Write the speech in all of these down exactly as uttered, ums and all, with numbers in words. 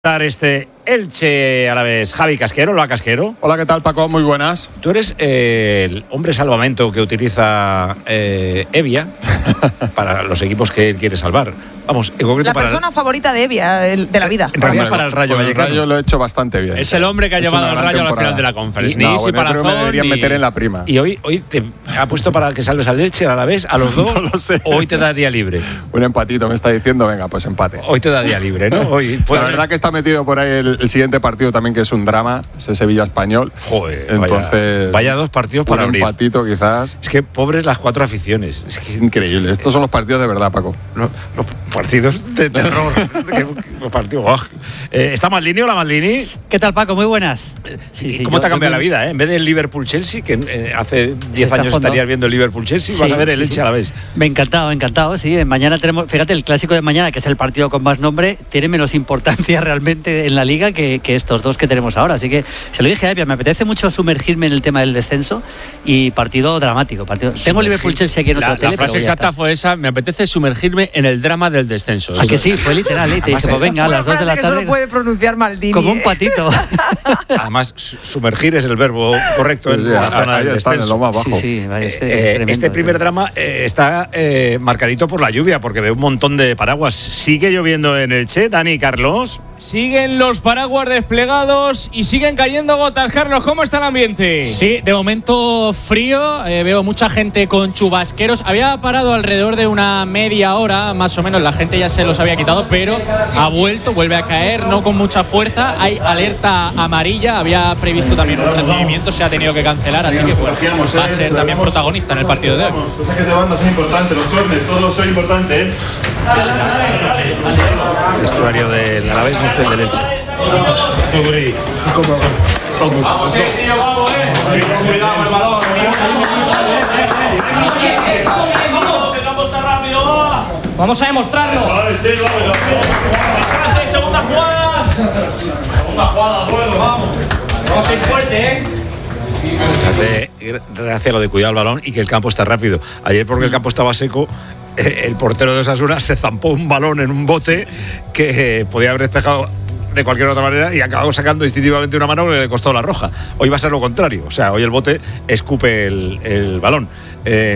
Este Elche Alavés. Javi Casquero, hola Casquero. Hola, ¿qué tal, Paco? Muy buenas. Tú eres eh, el hombre salvamento que utiliza eh, Evia para los equipos que él quiere salvar. Vamos, en concreto la para persona el, favorita de Evia, el, de la vida. En realidad es para el Rayo Vallecano. El Rayo lo he hecho bastante bien. Es el hombre que ha llevado al Rayo a la final de la Conference. Ni Isi para me deberían meter en la prima. Y hoy, hoy te ha puesto para que salves al Elche, a la vez, a los dos. No lo sé. O hoy te da día libre. Un empatito me está diciendo, venga, pues empate. Hoy te da día libre, ¿no? Hoy la verdad que está metido por ahí el, el siguiente partido también, que es un drama, ese Sevilla-Español. Joder, entonces vaya, vaya dos partidos para un abrir. Un empatito quizás. Es que pobres las cuatro aficiones. Es que, increíble. Estos son los partidos de verdad, Paco. No, los partidos de terror. Los partidos. Oh. Eh, ¿Está Maldini? Hola, Maldini. ¿Qué tal, Paco? Muy buenas. Sí, sí, ¿Cómo te ha cambiado la vida? Eh? En vez del Liverpool-Chelsea, que eh, hace diez años estarías viendo el Liverpool-Chelsea, sí, vas a ver el Elche sí. a la vez. Me ha encantado, encantado, sí. Mañana tenemos, fíjate, el clásico de mañana, que es el partido con más nombre, tiene menos importancia realmente en la liga que, que estos dos que tenemos ahora. Así que se lo dije a Evia, me apetece mucho sumergirme en el tema del descenso y partido dramático. Partido. Tengo Liverpool-Chelsea aquí en otro la, tele. La frase exacta fue esa: me apetece sumergirme en el drama del descenso. ¿A que sí? Fue literal, ¿eh? Te dije, pues venga, a las dos de la tarde. Que solo puede pronunciar Maldini. Como un patito. Además, sumergir es el verbo correcto en sí, la zona del descenso. En lo más bajo. Sí, sí, vale, este, eh, es tremendo, este primer drama eh, está eh, marcadito por la lluvia, porque veo un montón de paraguas. ¿Sigue lloviendo en Elche, Dani y Carlos? Siguen los paraguas desplegados y siguen cayendo gotas. Carlos, ¿cómo está el ambiente? Sí, de momento frío, eh, veo mucha gente con chubasqueros. Había parado alrededor de una media hora, más o menos, la gente ya se los había quitado, pero ha vuelto, vuelve a caer, no con mucha fuerza. Hay alerta amarilla, había previsto también un recibimiento, se ha tenido que cancelar, así que bueno, va a ser también protagonista en el partido de hoy. Los saques de banda son importantes, los corners, todos son importantes, ¿eh? El vestuario del Alavés es el del Elche. Vamos, eh, tío, vamos, eh. Con cuidado con el balón. Vamos, que el campo está rápido, va. Vamos a demostrarlo. Segunda jugada. Segunda jugada, bueno, vamos. Vamos a ir fuerte, eh. Hace gracia lo de cuidar el balón y que el campo está rápido. Ayer, porque el campo estaba seco, el portero de Osasuna se zampó un balón en un bote que podía haber despejado de cualquier otra manera y acabó sacando instintivamente una mano que le costó la roja. Hoy va a ser lo contrario, o sea, hoy el bote escupe el, el balón. Eh,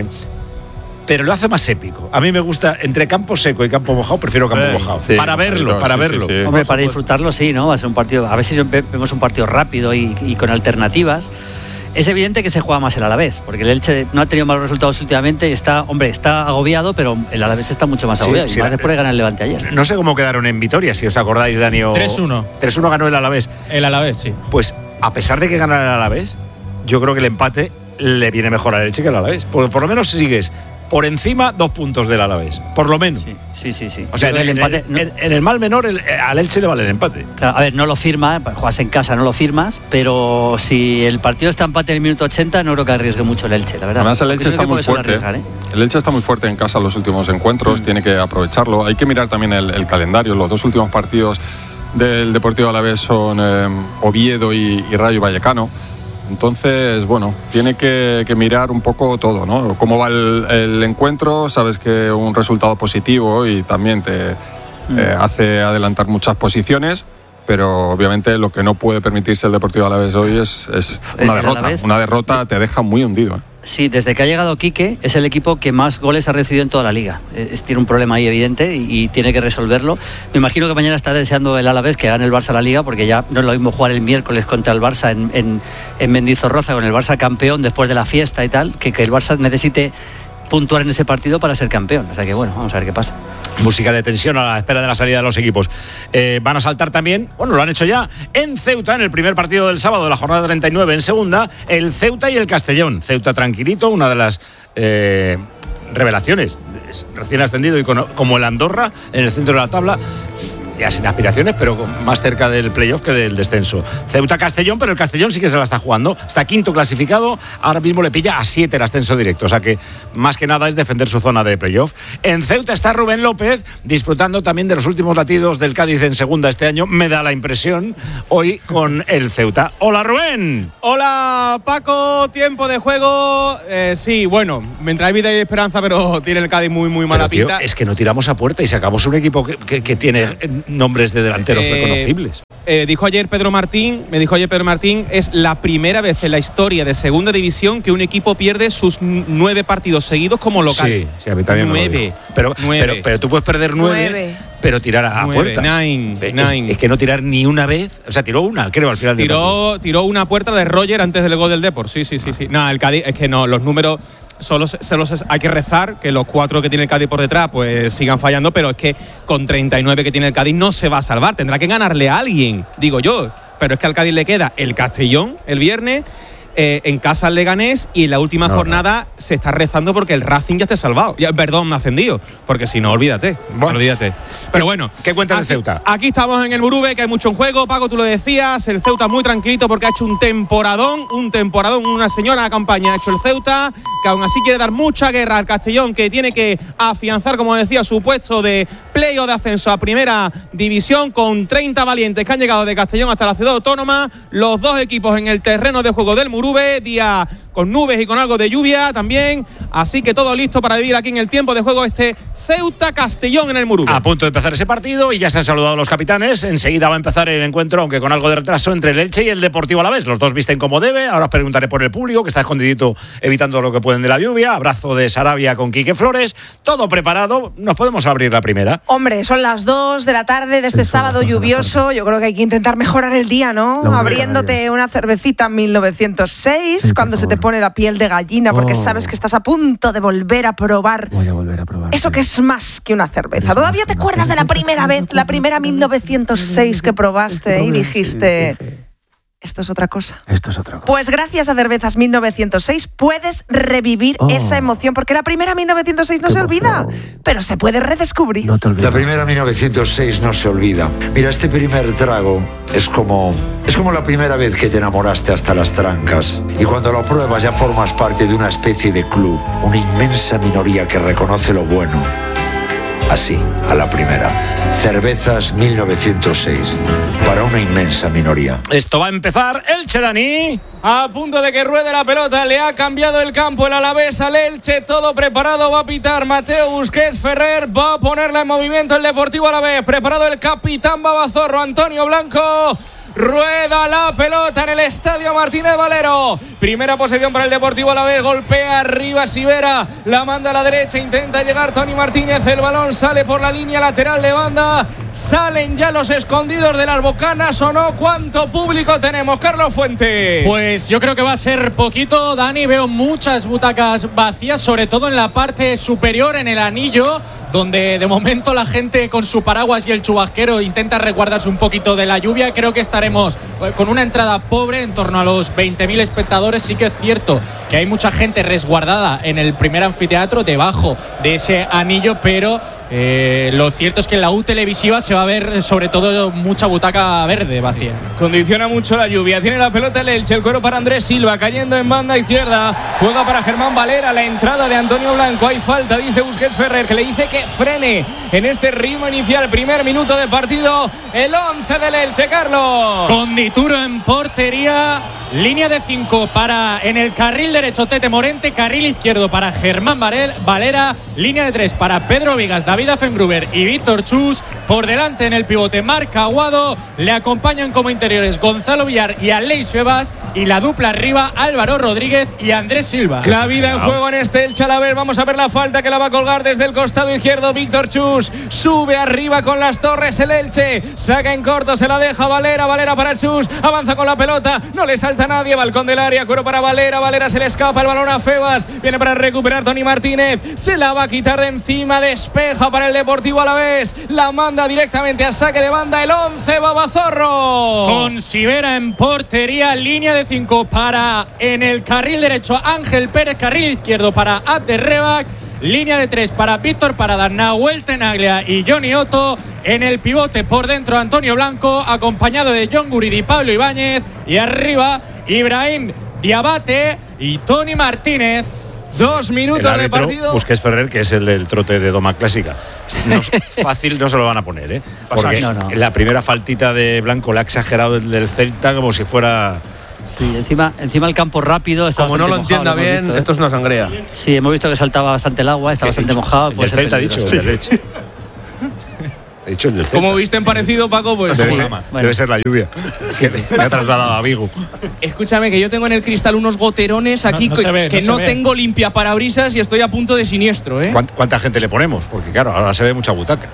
pero lo hace más épico. A mí me gusta, entre campo seco y campo mojado, prefiero campo eh, mojado. Sí, para verlo, sí, para sí, verlo. Sí, sí. Hombre, para disfrutarlo sí, ¿no? Va a ser un partido, a ver si vemos un partido rápido y, y con alternativas. Es evidente que se juega más el Alavés, porque el Elche no ha tenido malos resultados últimamente y está, hombre, está agobiado, pero el Alavés está mucho más agobiado, sí, sí, y más después de ganar el Levante ayer. No sé cómo quedaron en Vitoria, si os acordáis, Dani. tres uno. tres uno ganó el Alavés. El Alavés, sí. Pues a pesar de que gana el Alavés, yo creo que el empate le viene mejor al Elche que al Alavés. Por, por lo menos sigues por encima dos puntos del Alavés, por lo menos. Sí, sí, sí. sí. O sea, en el, empate, en, en, en el mal menor, el, al Elche le vale el empate. Claro, a ver, no lo firma, juegas en casa, no lo firmas, pero si el partido está empate en el minuto ochenta, no creo que arriesgue mucho el Elche, la verdad. Además, el Elche está muy fuerte. Arriesgar, ¿eh? El Elche está muy fuerte en casa en los últimos encuentros, mm. tiene que aprovecharlo. Hay que mirar también el, el calendario. Los dos últimos partidos del Deportivo Alavés son eh, Oviedo y, y Rayo Vallecano. Entonces, bueno, tiene que, que mirar un poco todo, ¿no? Cómo va el, el encuentro, sabes que un resultado positivo y también te mm. eh, hace adelantar muchas posiciones, pero obviamente lo que no puede permitirse el Deportivo Alavés hoy es, es una derrota. Alavés, una derrota te deja muy hundido, ¿eh? Sí, desde que ha llegado Quique es el equipo que más goles ha recibido en toda la liga. Es, tiene un problema ahí evidente y, y tiene que resolverlo. Me imagino que mañana está deseando el Alavés que gane el Barça la Liga, porque ya no es lo mismo jugar el miércoles contra el Barça en, en, en Mendizorroza con el Barça campeón después de la fiesta y tal, que, que el Barça necesite puntuar en ese partido para ser campeón. O sea que bueno, vamos a ver qué pasa. Música de tensión a la espera de la salida de los equipos. Eh, van a saltar también, bueno, lo han hecho ya, en Ceuta, en el primer partido del sábado de la jornada treinta y nueve, en segunda, el Ceuta y el Castellón. Ceuta tranquilito, una de las eh, revelaciones, recién ascendido y con, como el Andorra en el centro de la tabla. Ya sin aspiraciones, pero más cerca del playoff que del descenso. Ceuta-Castellón, pero el Castellón sí que se la está jugando. Está quinto clasificado, ahora mismo le pilla a siete el ascenso directo. O sea que más que nada es defender su zona de playoff. En Ceuta está Rubén López, disfrutando también de los últimos latidos del Cádiz en segunda este año. Me da la impresión, hoy con el Ceuta. ¡Hola, Rubén! Hola, Paco, tiempo de juego. Eh, sí, bueno, mientras hay vida y esperanza, pero tiene el Cádiz muy, muy mala pero, tío, pinta. Es que no tiramos a puerta y sacamos un equipo que, que, que tiene nombres de delanteros Eh, reconocibles. Eh, dijo ayer Pedro Martín, me dijo ayer Pedro Martín, es la primera vez en la historia de Segunda División que un equipo pierde sus n- nueve partidos seguidos como local. Sí, sí, a mí también me lo Nueve. dijo. Pero, Nueve. pero, pero tú puedes perder nueve, Nueve. pero tirar a, a Nueve, puerta. nine, es, nine. es que no tirar ni una vez. O sea, tiró una, creo, al final del partido. Tiró, tiró una puerta de Roger antes del gol del Depor. Sí, sí, sí, sí. No, el Cádiz, es que no, los números solo, se- solo se- hay que rezar que los cuatro que tiene el Cádiz por detrás pues sigan fallando, pero es que con treinta y nueve que tiene el Cádiz no se va a salvar. Tendrá que ganarle a alguien, digo yo. Pero es que al Cádiz le queda el Castellón el viernes, eh, en casa al Leganés, y en la última No, jornada se está rezando porque el Racing ya esté salvado. Ya, perdón, ascendido. Porque si no, olvídate. Bueno. olvídate. Pero bueno. ¿Qué cuentas de aquí- Ceuta? Aquí estamos en el Murube, que hay mucho en juego. Paco, tú lo decías, el Ceuta muy tranquilito porque ha hecho un temporadón, un temporadón, una señora campaña ha hecho el Ceuta, que aún así quiere dar mucha guerra al Castellón, que tiene que afianzar, como decía, su puesto de play o de ascenso a Primera División, con treinta valientes que han llegado de Castellón hasta la ciudad autónoma. Los dos equipos en el terreno de juego del Murube, día con nubes y con algo de lluvia también. Así que todo listo para vivir aquí en el tiempo de juego este Ceuta-Castellón en el Murube. A punto de empezar ese partido y ya se han saludado los capitanes. Enseguida va a empezar el encuentro, aunque con algo de retraso, entre el Elche y el Deportivo Alavés. Los dos visten como debe. Ahora os preguntaré por el público, que está escondidito evitando lo que pueden de la lluvia. Abrazo de Sarabia con Quique Flores. Todo preparado. Nos podemos abrir la primera. Hombre, son las dos de la tarde de este sábado lluvioso. Yo creo que hay que intentar mejorar el día, ¿no? Abriéndote una cervecita mil novecientos seis, cuando se te pone la piel de gallina, porque sabes que estás a punto de volver a probar. Voy a volver a probar. Eso que es más que una cerveza. ¿Todavía te acuerdas de la primera vez, la primera mil novecientos seis que probaste y dijiste, esto es otra cosa? Esto es otra cosa. Pues gracias a Cervezas mil novecientos seis puedes revivir Oh. esa emoción, porque la primera mil novecientos seis no Qué se olvida, emoción. pero se puede redescubrir. No te olvides. La primera mil novecientos seis no se olvida. Mira, este primer trago es como es como la primera vez que te enamoraste hasta las trancas. Y cuando lo pruebas ya formas parte de una especie de club, una inmensa minoría que reconoce lo bueno. Así, a la primera. Cervezas mil novecientos seis. Para una inmensa minoría. Esto va a empezar. Elche, Dani. A punto de que ruede la pelota, le ha cambiado el campo el Alavés al Elche, todo preparado, va a pitar Mateo Busquets Ferrer, va a ponerla en movimiento el Deportivo Alavés, preparado el capitán Babazorro, Antonio Blanco. Rueda la pelota en el Estadio Martínez Valero. Primera posesión para el Deportivo Alavés. Golpea arriba Sivera. La manda a la derecha. Intenta llegar Tony Martínez. El balón sale por la línea lateral de banda. Salen ya los escondidos de las bocanas o no. ¿Cuánto público tenemos, Carlos Fuentes? Pues yo creo que va a ser poquito, Dani. Veo muchas butacas vacías, sobre todo en la parte superior, en el anillo, donde de momento la gente con su paraguas y el chubasquero intenta resguardarse un poquito de la lluvia. Creo que estaremos con una entrada pobre, en torno a los veinte mil espectadores. Sí que es cierto que hay mucha gente resguardada en el primer anfiteatro, debajo de ese anillo, pero eh, lo cierto es que en la U televisiva se va a ver sobre todo mucha butaca verde vacía. Condiciona mucho la lluvia. Tiene la pelota el Elche. El cuero para Andrés Silva. Cayendo en banda izquierda. Juega para Germán Valera. La entrada de Antonio Blanco. Hay falta, dice Busquets Ferrer, que le dice que frene en este ritmo inicial. Primer minuto de partido. El once del Elche, Carlos. Con Dituro en portería. Línea de cinco para en el carril derecho Tete Morente. Carril izquierdo para Germán Valera. Línea de tres para Pedro Vigas, David Afengruber y Víctor Chus. Por delante en el pivote Marc Aguado. Le acompañan como interiores Gonzalo Villar y Aleix Febas. Y la dupla arriba Álvaro Rodríguez y Andrés Silva. La vida en juego en este Elche Alavés. Vamos a ver la falta que la va a colgar desde el costado izquierdo Víctor Chus. Sube arriba con las torres el Elche. Saca en corto, se la deja Valera. Valera para Chus. Avanza con la pelota. No le salta nadie. Balcón del área. Cuero para Valera. Valera se le escapa el balón a Febas. Viene para recuperar Tony Martínez. Se la va a quitar de encima. Despeja para el Deportivo Alavés. La manda directamente a saque de banda el once Babazorro. Con Sivera en portería. Línea de cinco para en el carril derecho Ángel Pérez. Carril izquierdo para Abder Rebak. Línea de tres para Víctor Parada, Nahuel Tenaglia y Johnny Otto. En el pivote por dentro Antonio Blanco, acompañado de John Guridi y Pablo Ibáñez. Y arriba Ibrahim Diabate y Tony Martínez. Dos minutos el árbitro, de partido. Busquets Ferrer, que es el del trote de Doma Clásica. No, fácil no se lo van a poner, ¿eh? Porque no, no. la primera faltita de Blanco la ha exagerado el del Celta como si fuera... Sí, encima, encima el campo rápido está Como no lo bastante entienda mojado, lo hemos bien, visto, ¿eh? esto es una sangría. Sí, hemos visto que saltaba bastante el agua, está bastante mojado. El puede del ser Celta ha dicho, peligroso. el del Elche. He dicho el del Celta. Como viste en parecido, Paco, pues Debe, sí. ser, Bueno. debe ser la lluvia. Que me ha trasladado a Vigo. Escúchame, que yo tengo en el cristal unos goterones aquí no que, se ve, que no no, se ve. tengo limpia parabrisas y estoy a punto de siniestro, ¿eh? ¿Cuánt- ¿Cuánta gente le ponemos? Porque claro, ahora se ve mucha butaca.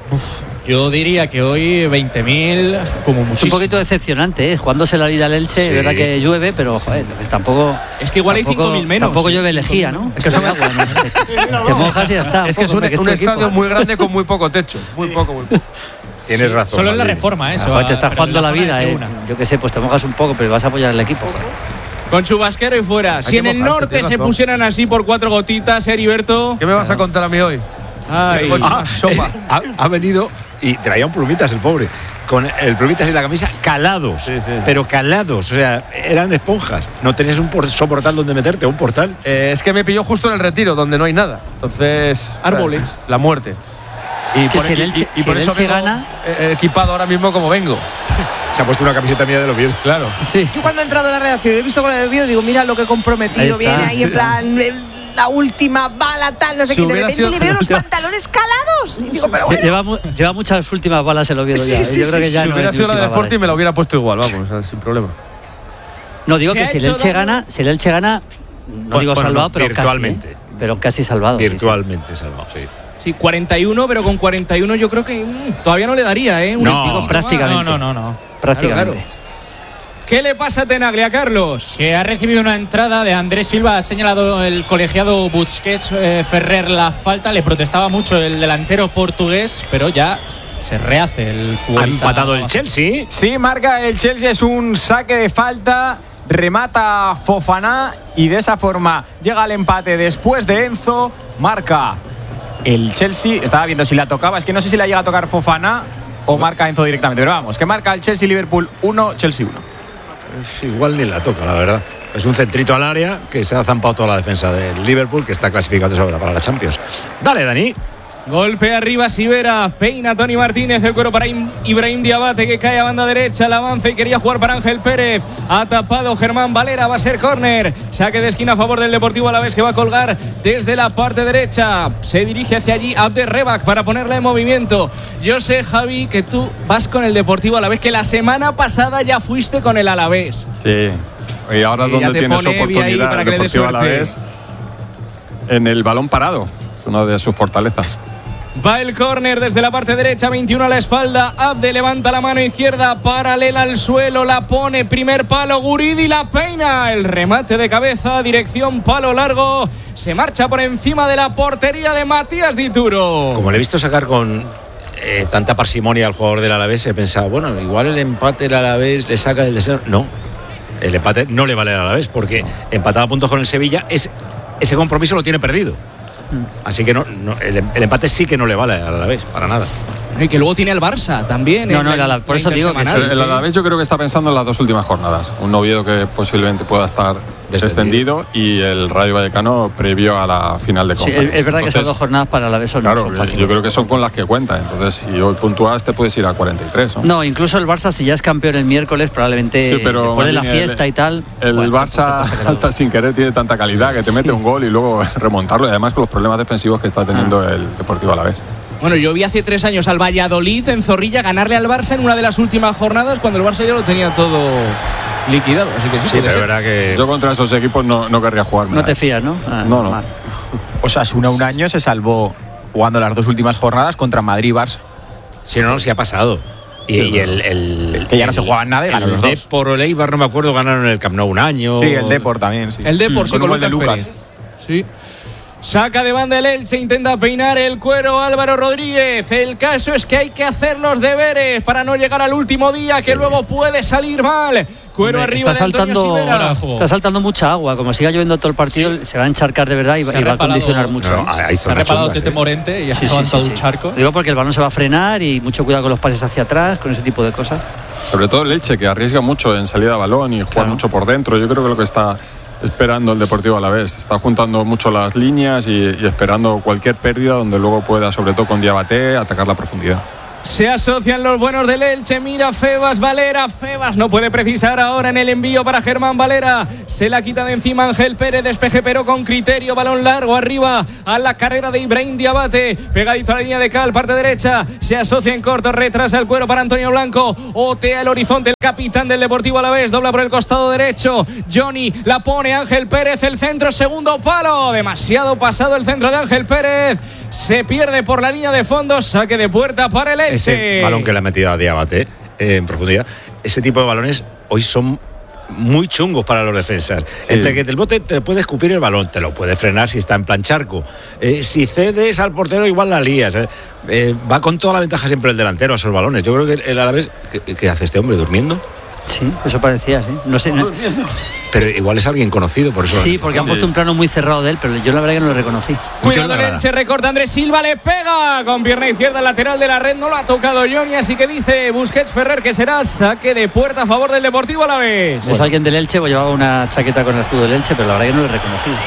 Yo diría que hoy veinte mil como Es un muchísimo. poquito decepcionante, ¿eh? Jugándose la vida al Elche, Sí. es verdad que llueve, pero joder, pues tampoco. Es que igual hay tampoco- cinco mil menos. Tampoco llueve lejía, ¿no? Es que son agua, ¿no? Te, te mojas y ya está. Es que es poco, un, hombre, un tu estadio equipo. muy grande con muy poco techo. Muy poco, muy poco. Tienes razón. Solo en la Maldini. reforma, eso. Joder, te estás pero en jugando la zona vida, de ¿eh? tribuna. Yo qué sé, pues te mojas un poco, pero vas a apoyar al equipo. joder. Con chubasquero y fuera. Si que en el mojarse, norte tienes se razón. pusieran así por cuatro gotitas, Heriberto. ¿Qué me vas a contar a mí hoy? Ay. Coche. Ah, Sopa. es- ha, ha venido y traía un plumitas el pobre. Con el plumitas y la camisa calados. Sí, sí. Pero calados. O sea, eran esponjas. No tenías un por- soportal donde meterte, un portal. Eh, es que me pilló justo en el retiro, donde no hay nada. Entonces. Árboles. o sea, La muerte. Y Es que por, si el y- Elche- y- y si por el eso Elche vengo, gana- eh, equipado ahora mismo como vengo. Se ha puesto una camiseta mía de Oviedo. Claro. Sí. Yo cuando he entrado a la redacción y he visto con el Oviedo, digo, mira lo que Ahí comprometido está, viene ahí sí, en plan eh, la última bala tal, no sé Si qué, de hubiera repente sido- le veo los pantalones calados y digo, pero Sí, bueno. lleva, mu- lleva muchas últimas balas el Oviedo ya. Sí, ¿eh? sí, Yo creo que sí, ya si no hubiera es sido la última del bala Sporting me la hubiera puesto igual, vamos, o sea, sin problema. No, digo Se que ha si el hecho Elche daño. gana, si el Elche gana, no Bueno, digo bueno, salvado, no, pero virtualmente. casi. ¿eh? Pero casi salvado. sí, sí. Virtualmente salvado, sí. Sí, cuarenta y uno, pero con cuarenta y uno yo creo que mm, todavía no le daría, ¿eh? Un No, poquito más. prácticamente. No, no, no, no. Prácticamente. Claro, ¿Qué le pasa a Tenaglia, Carlos? Que ha recibido una entrada de Andrés Silva, ha señalado el colegiado Busquets eh, Ferrer la falta, le protestaba mucho el delantero portugués, pero ya se rehace el Ha futbolista. empatado el Chelsea. Sí, marca el Chelsea, es un saque de falta, remata Fofana y de esa forma llega al empate después de Enzo, marca el Chelsea, estaba viendo si la tocaba, es que no sé si la llega a tocar Fofana o marca Enzo directamente, pero vamos, que marca el Chelsea, Liverpool uno, Chelsea uno. Pues igual ni la toca, la verdad. Es un centrito al área que se ha zampado toda la defensa del Liverpool, que está clasificado de sobra para la Champions. Dale, Dani. Golpe arriba, Sivera, peina Tony Martínez, el cuero para Ibrahim Diabate que cae a banda derecha, el avance y quería jugar para Ángel Pérez, ha tapado Germán Valera, va a ser córner, saque de esquina a favor del Deportivo Alavés que va a colgar desde la parte derecha, se dirige hacia allí Abder Rebak para ponerla en movimiento. Yo sé, Javi, que tú vas con el Deportivo Alavés, que la semana pasada ya fuiste con el Alavés. Sí. Y ahora Y ya donde te tienes pone Evi ahí oportunidad para el que le dé Deportivo suerte. Alavés en el balón parado. Es una de sus fortalezas. Va el córner desde la parte derecha, veintiuno a la espalda. Abde levanta la mano izquierda, paralela al suelo, la pone, primer palo, Guridi la peina. El remate de cabeza, dirección palo largo. Se marcha por encima de la portería de Matías Dituro. Como le he visto sacar con eh, tanta parsimonia al jugador del Alavés, he pensado, bueno, igual el empate del Alavés le saca del deseo. No, el empate no le vale al Alavés porque empatado a puntos con el Sevilla, es, ese compromiso lo tiene perdido. Así que no, no el, el empate sí que no le vale al Alavés, para nada. Y que luego tiene el Barça también. No, en no, la- el Alavés, por la eso digo que intersemanal. El Alavés yo creo que está pensando en las dos últimas jornadas. Un Oviedo que posiblemente pueda estar descendido y el Rayo Vallecano previo a la final de Sí, Conference. es, es verdad que esas Entonces, dos jornadas para la vez son, claro, son fáciles. yo creo que son con las que cuenta. Entonces, si hoy puntúas, te puedes ir a cuarenta y tres. ¿no? No, incluso el Barça, si ya es campeón el miércoles, probablemente Sí, pero, después de la Maldini, fiesta el- y tal. El bueno, Barça, pues, pues, hasta sin querer, tiene tanta calidad que te mete un gol y luego remontarlo. Y además con los problemas defensivos que está teniendo Ah. el Deportivo Alavés. Bueno, yo vi hace tres años al Valladolid en Zorrilla ganarle al Barça en una de las últimas jornadas cuando el Barça ya lo tenía todo liquidado. Así que sí, Sí, puede pero es ser. verdad que Yo contra esos equipos no, no querría jugar. no te fías, ¿no? Ah, No, no. mal. Osasuna un año se salvó jugando las dos últimas jornadas contra Madrid y Barça. si no, no, sí ha pasado. Y, y el, el- Que ya no se el- jugaban nada y ganó el los dos. Depor o el Eibar, no me acuerdo, ganaron el Camp Nou un año. Sí, el Depor también, sí. El Depor, sí, con un gol de Lucas Lucas. Pérez. Sí. Saca de banda el Elche, intenta peinar el cuero Álvaro Rodríguez. El caso es que hay que hacer los deberes para no llegar al último día, que luego puede salir mal. Cuero Hombre, arriba está de Antonio saltando, Sivera. está saltando mucha agua. Como siga lloviendo todo el partido, se va a encharcar de verdad y, Se va- ha y va a reparado- condicionar mucho. No, ¿eh? hay Se ha zonas reparado chungas, Tete ¿eh? Morente y ha Sí, sí, levantado sí, un sí. charco. Digo porque el balón se va a frenar y mucho cuidado con los pases hacia atrás, con ese tipo de cosas. Sobre todo el Elche, que arriesga mucho en salida de balón y jugar Claro. mucho por dentro. Yo creo que lo que está esperando el Deportivo Alavés. Está juntando mucho las líneas y, y esperando cualquier pérdida donde luego pueda, sobre todo con Diabaté, atacar la profundidad. Se asocian los buenos del Elche. Mira Febas, Valera. Febas no puede precisar ahora en el envío para Germán Valera. Se la quita de encima Ángel Pérez. Despeje pero con criterio. Balón largo arriba a la carrera de Ibrahim Diabate. Pegadito a la línea de cal, parte derecha. Se asocia en corto. Retrasa el cuero para Antonio Blanco. Otea el horizonte el capitán del Deportivo Alavés. Dobla por el costado derecho. Johnny la pone Ángel Pérez. El centro, segundo palo. Demasiado pasado el centro de Ángel Pérez. Se pierde por la línea de fondo. Saque de puerta para el Elche. Ese balón que le ha metido a Diabate eh, en profundidad, ese tipo de balones hoy son muy chungos para los defensas. Sí. Entre que el bote te puede escupir el balón, te lo puede frenar si está en plan charco. Eh, si cedes al portero igual la lías. Eh. Eh, va con toda la ventaja siempre el delantero a esos balones. Yo creo que el Alavés, ¿qué, qué hace este hombre? ¿Durmiendo? Sí, eso parecía, sí. No sé. No. Pero igual es alguien conocido, por eso. Sí, porque han puesto un plano muy cerrado de él, pero yo la verdad que no lo reconocí. Cuidado el Elche, recorta Andrés Silva, le pega con pierna izquierda lateral de la red, no lo ha tocado Johnny, así que dice Busquets Ferrer que será saque de puerta a favor del Deportivo Alavés. Es bueno. Alguien del Elche, pues llevaba una chaqueta con el escudo del Elche, pero la verdad que no lo he reconocido.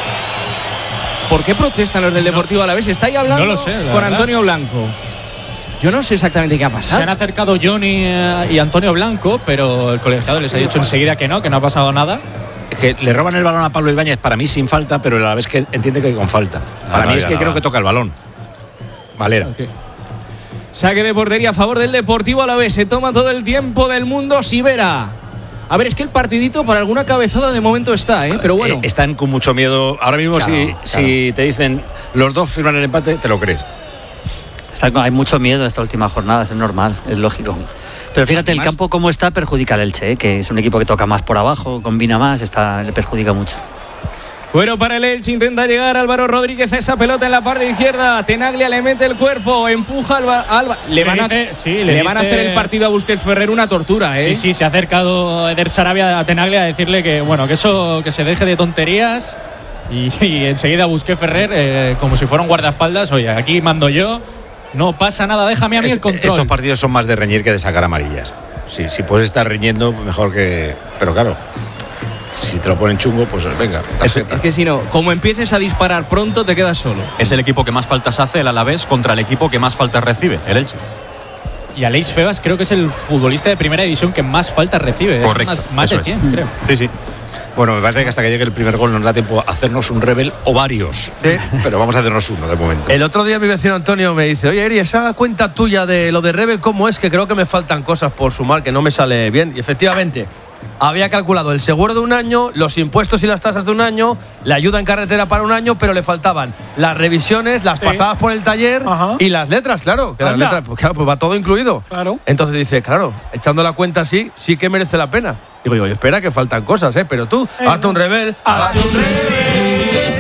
¿Por qué protestan los del Deportivo Alavés? Está ahí hablando no lo sé, con verdad. Antonio Blanco. Yo no sé exactamente qué ha pasado. Se han acercado Johnny y Antonio Blanco, pero el colegiado les ha dicho enseguida que no, que no ha pasado nada. Que le roban el balón a Pablo Ibáñez, para mí sin falta, pero a la vez que entiende que con falta. Para no, mí no, es que no, creo no. que toca el balón. Valera. Okay. Saque de portería a favor del Deportivo Alavés. Se toma todo el tiempo del mundo Sivera. A ver, es que el partidito para alguna cabezada de momento está, ¿eh? Pero bueno. Eh, están con mucho miedo. Ahora mismo claro, si, claro. si te dicen los dos firman el empate, te lo crees. Hay mucho miedo esta última jornada, es normal, es lógico. Pero fíjate, el campo como está perjudica al Elche, ¿eh? Que es un equipo que toca más por abajo, combina más, está, le perjudica mucho. Bueno, para el Elche intenta llegar Álvaro Rodríguez a esa pelota en la parte izquierda. Tenaglia le mete el cuerpo, empuja Alba, Alba. Le, van, dice, a, sí, le, le dice, van a hacer el partido a Busquets Ferrer una tortura, ¿eh? Sí, sí, se ha acercado Eder Sarabia a Tenaglia a decirle que, bueno, que eso, que se deje de tonterías. Y, y enseguida Busquets Ferrer, eh, como si fuera un guardaespaldas, oye, aquí mando yo. No pasa nada, déjame a mí el control. Estos partidos son más de reñir que de sacar amarillas. Sí, si puedes estar riñendo, mejor que. Pero claro, si te lo ponen chungo, pues venga. Es, es que si no, como empieces a disparar pronto, te quedas solo. Es el equipo que más faltas hace, el Alavés, contra el equipo que más faltas recibe, el Elche. Y Aleix Febas creo que es el futbolista de primera división que más faltas recibe. Correcto. Más, más de cien, es. creo. Sí, sí. Bueno, me parece que hasta que llegue el primer gol nos da tiempo a hacernos un rebel o varios. ¿Sí? Pero vamos a hacernos uno de momento. El otro día mi vecino Antonio me dice: oye, Eri, esa cuenta tuya de lo de rebel, ¿cómo es? Que creo que me faltan cosas por sumar, que no me sale bien. Y efectivamente, había calculado el seguro de un año, los impuestos y las tasas de un año, la ayuda en carretera para un año, pero le faltaban las revisiones, las sí. pasadas por el taller. Ajá. Y las letras, claro. Que las letras, pues claro, pues va todo incluido. Claro. Entonces dice, claro, echando la cuenta así, sí que merece la pena. Digo yo, espera que faltan cosas, ¿eh? Pero tú, eh, hazte un rebel. ¡Hazte un rebel!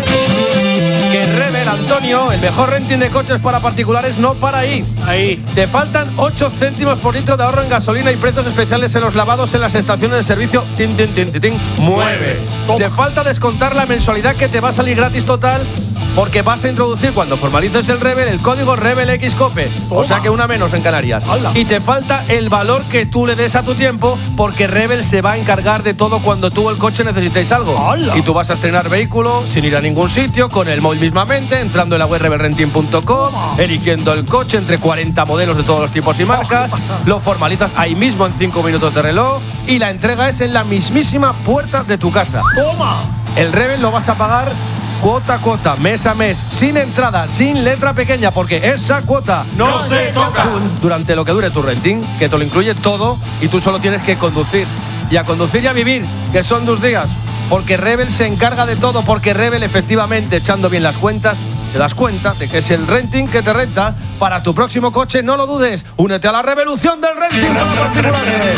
Que rebel, Antonio, el mejor renting de coches para particulares no para ahí. Ahí. Te faltan ocho céntimos por litro de ahorro en gasolina y precios especiales en los lavados en las estaciones de servicio. Tin, tin, tin, tin, tin. Mueve. Toma. Te falta descontar la mensualidad que te va a salir gratis total, porque vas a introducir cuando formalices el Rebel el código RebelXCOPE. O sea que una menos en Canarias. ¡Hala! Y te falta el valor que tú le des a tu tiempo, porque Rebel se va a encargar de todo cuando tú o el coche necesitéis algo. ¡Hala! Y tú vas a estrenar vehículo sin ir a ningún sitio, con el móvil mismamente, entrando en la web rebel renting punto com, eligiendo el coche entre cuarenta modelos de todos los tipos y marcas. Oh, lo formalizas ahí mismo en cinco minutos de reloj y la entrega es en la mismísima puerta de tu casa. ¡Toma! El Rebel lo vas a pagar cuota a cuota, mes a mes, sin entrada, sin letra pequeña, porque esa cuota no, no se toca. Durante lo que dure tu renting, que te lo incluye todo y tú solo tienes que conducir. Y a conducir y a vivir, que son tus días. Porque Rebel se encarga de todo, porque Rebel, efectivamente, echando bien las cuentas, te das cuenta de que es el renting que te renta para tu próximo coche. No lo dudes, únete a la revolución del renting para particulares.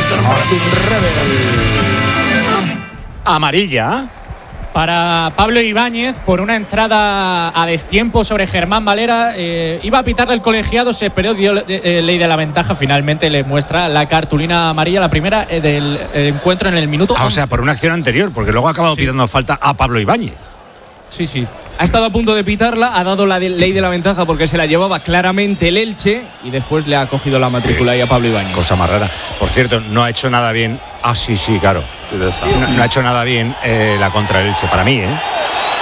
Rebel. Amarilla para Pablo Ibáñez por una entrada a destiempo sobre Germán Valera. Eh, iba a pitarle el colegiado, se esperó, dio eh, ley de la ventaja. Finalmente le muestra la cartulina amarilla, la primera eh, del encuentro en el minuto ah, o sea, por una acción anterior, porque luego ha acabado sí. pidiendo falta a Pablo Ibáñez. Sí, sí. Ha estado a punto de pitarla, ha dado la de, ley de la ventaja porque se la llevaba claramente el Elche y después le ha cogido la matrícula ahí a Pablo Ibáñez. Cosa más rara. Por cierto, no ha hecho nada bien. Ah, sí, sí, claro. No, no ha hecho nada bien eh, la contra el Elche, para mí, ¿eh?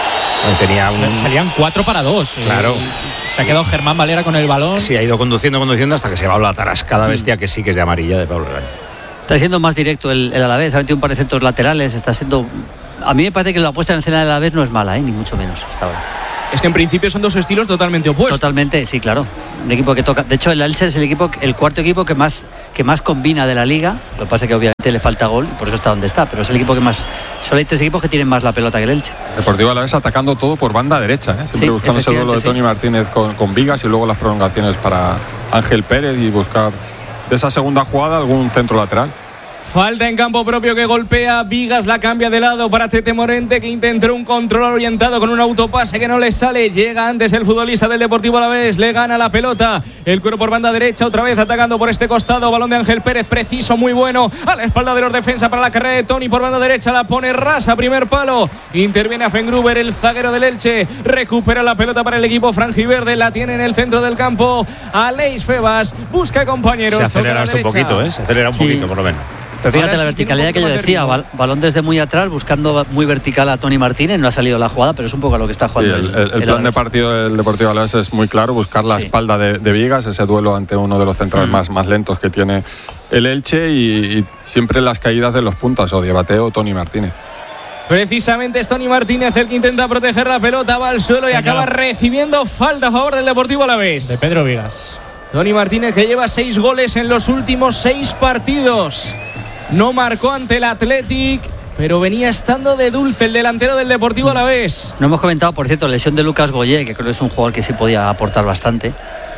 Tenía un... Salían cuatro para dos. Claro. Eh, se ha quedado Germán Valera con el balón. Sí, ha ido conduciendo, conduciendo hasta que se va a la tarascada bestia que sí que es de amarilla de Pablo Larín. Está siendo más directo el, el Alavés, ha metido un par de centros laterales, está siendo... A mí me parece que la puesta en escena del Alavés no es mala, ¿eh? Ni mucho menos hasta ahora. Es que en principio son dos estilos totalmente opuestos. Totalmente, sí, claro. Un equipo que toca. De hecho, el Elche es el equipo, el cuarto equipo que más, que más combina de la liga. Lo que pasa es que obviamente le falta gol y por eso está donde está. Pero es el equipo que más. Solo hay tres equipos que tienen más la pelota que el Elche. Deportivo Alavés atacando todo por banda derecha, ¿eh? Siempre Sí, buscando ese duelo de sí. Tony Martínez con, con Vigas y luego las prolongaciones para Ángel Pérez y buscar de esa segunda jugada algún centro lateral. Falta en campo propio que golpea. Vigas la cambia de lado para Tete Morente, que intentó un control orientado con un autopase que no le sale. Llega antes el futbolista del Deportivo Alavés, le gana la pelota. El cuero por banda derecha, otra vez atacando por este costado. Balón de Ángel Pérez, preciso, muy bueno. A la espalda de los defensas para la carrera de Tony por banda derecha. La pone rasa, primer palo. Interviene a Fengruber, el zaguero del Elche. Recupera la pelota para el equipo franjiverde. La tiene en el centro del campo. Aleix Febas busca compañeros. Se acelera esto un poquito, ¿eh? Se acelera un Sí. poquito por lo menos. Pero fíjate Ahora la sí verticalidad que tiene yo un poquito decía, más de bal- balón desde muy atrás, buscando muy vertical a Tony Martínez, no ha salido la jugada, pero es un poco a lo que está Sí, jugando el, el, el- el el plan de Alavés. partido del Deportivo Alavés es muy claro, buscar la Sí. espalda de, de Vigas, ese duelo ante uno de los centrales Mm. más, más lentos que tiene el Elche y, y siempre las caídas de los puntas, o Diabateo o Tony Martínez. Precisamente es Tony Martínez el que intenta proteger la pelota, va al suelo y Señor. acaba recibiendo falta a favor del Deportivo Alavés. De Pedro Vigas. Tony Martínez, que lleva seis goles en los últimos seis partidos. No marcó ante el Athletic, pero venía estando de dulce el delantero del Deportivo Alavés. No hemos comentado, por cierto, lesión de Lucas Goyé, que creo que es un jugador que sí podía aportar bastante.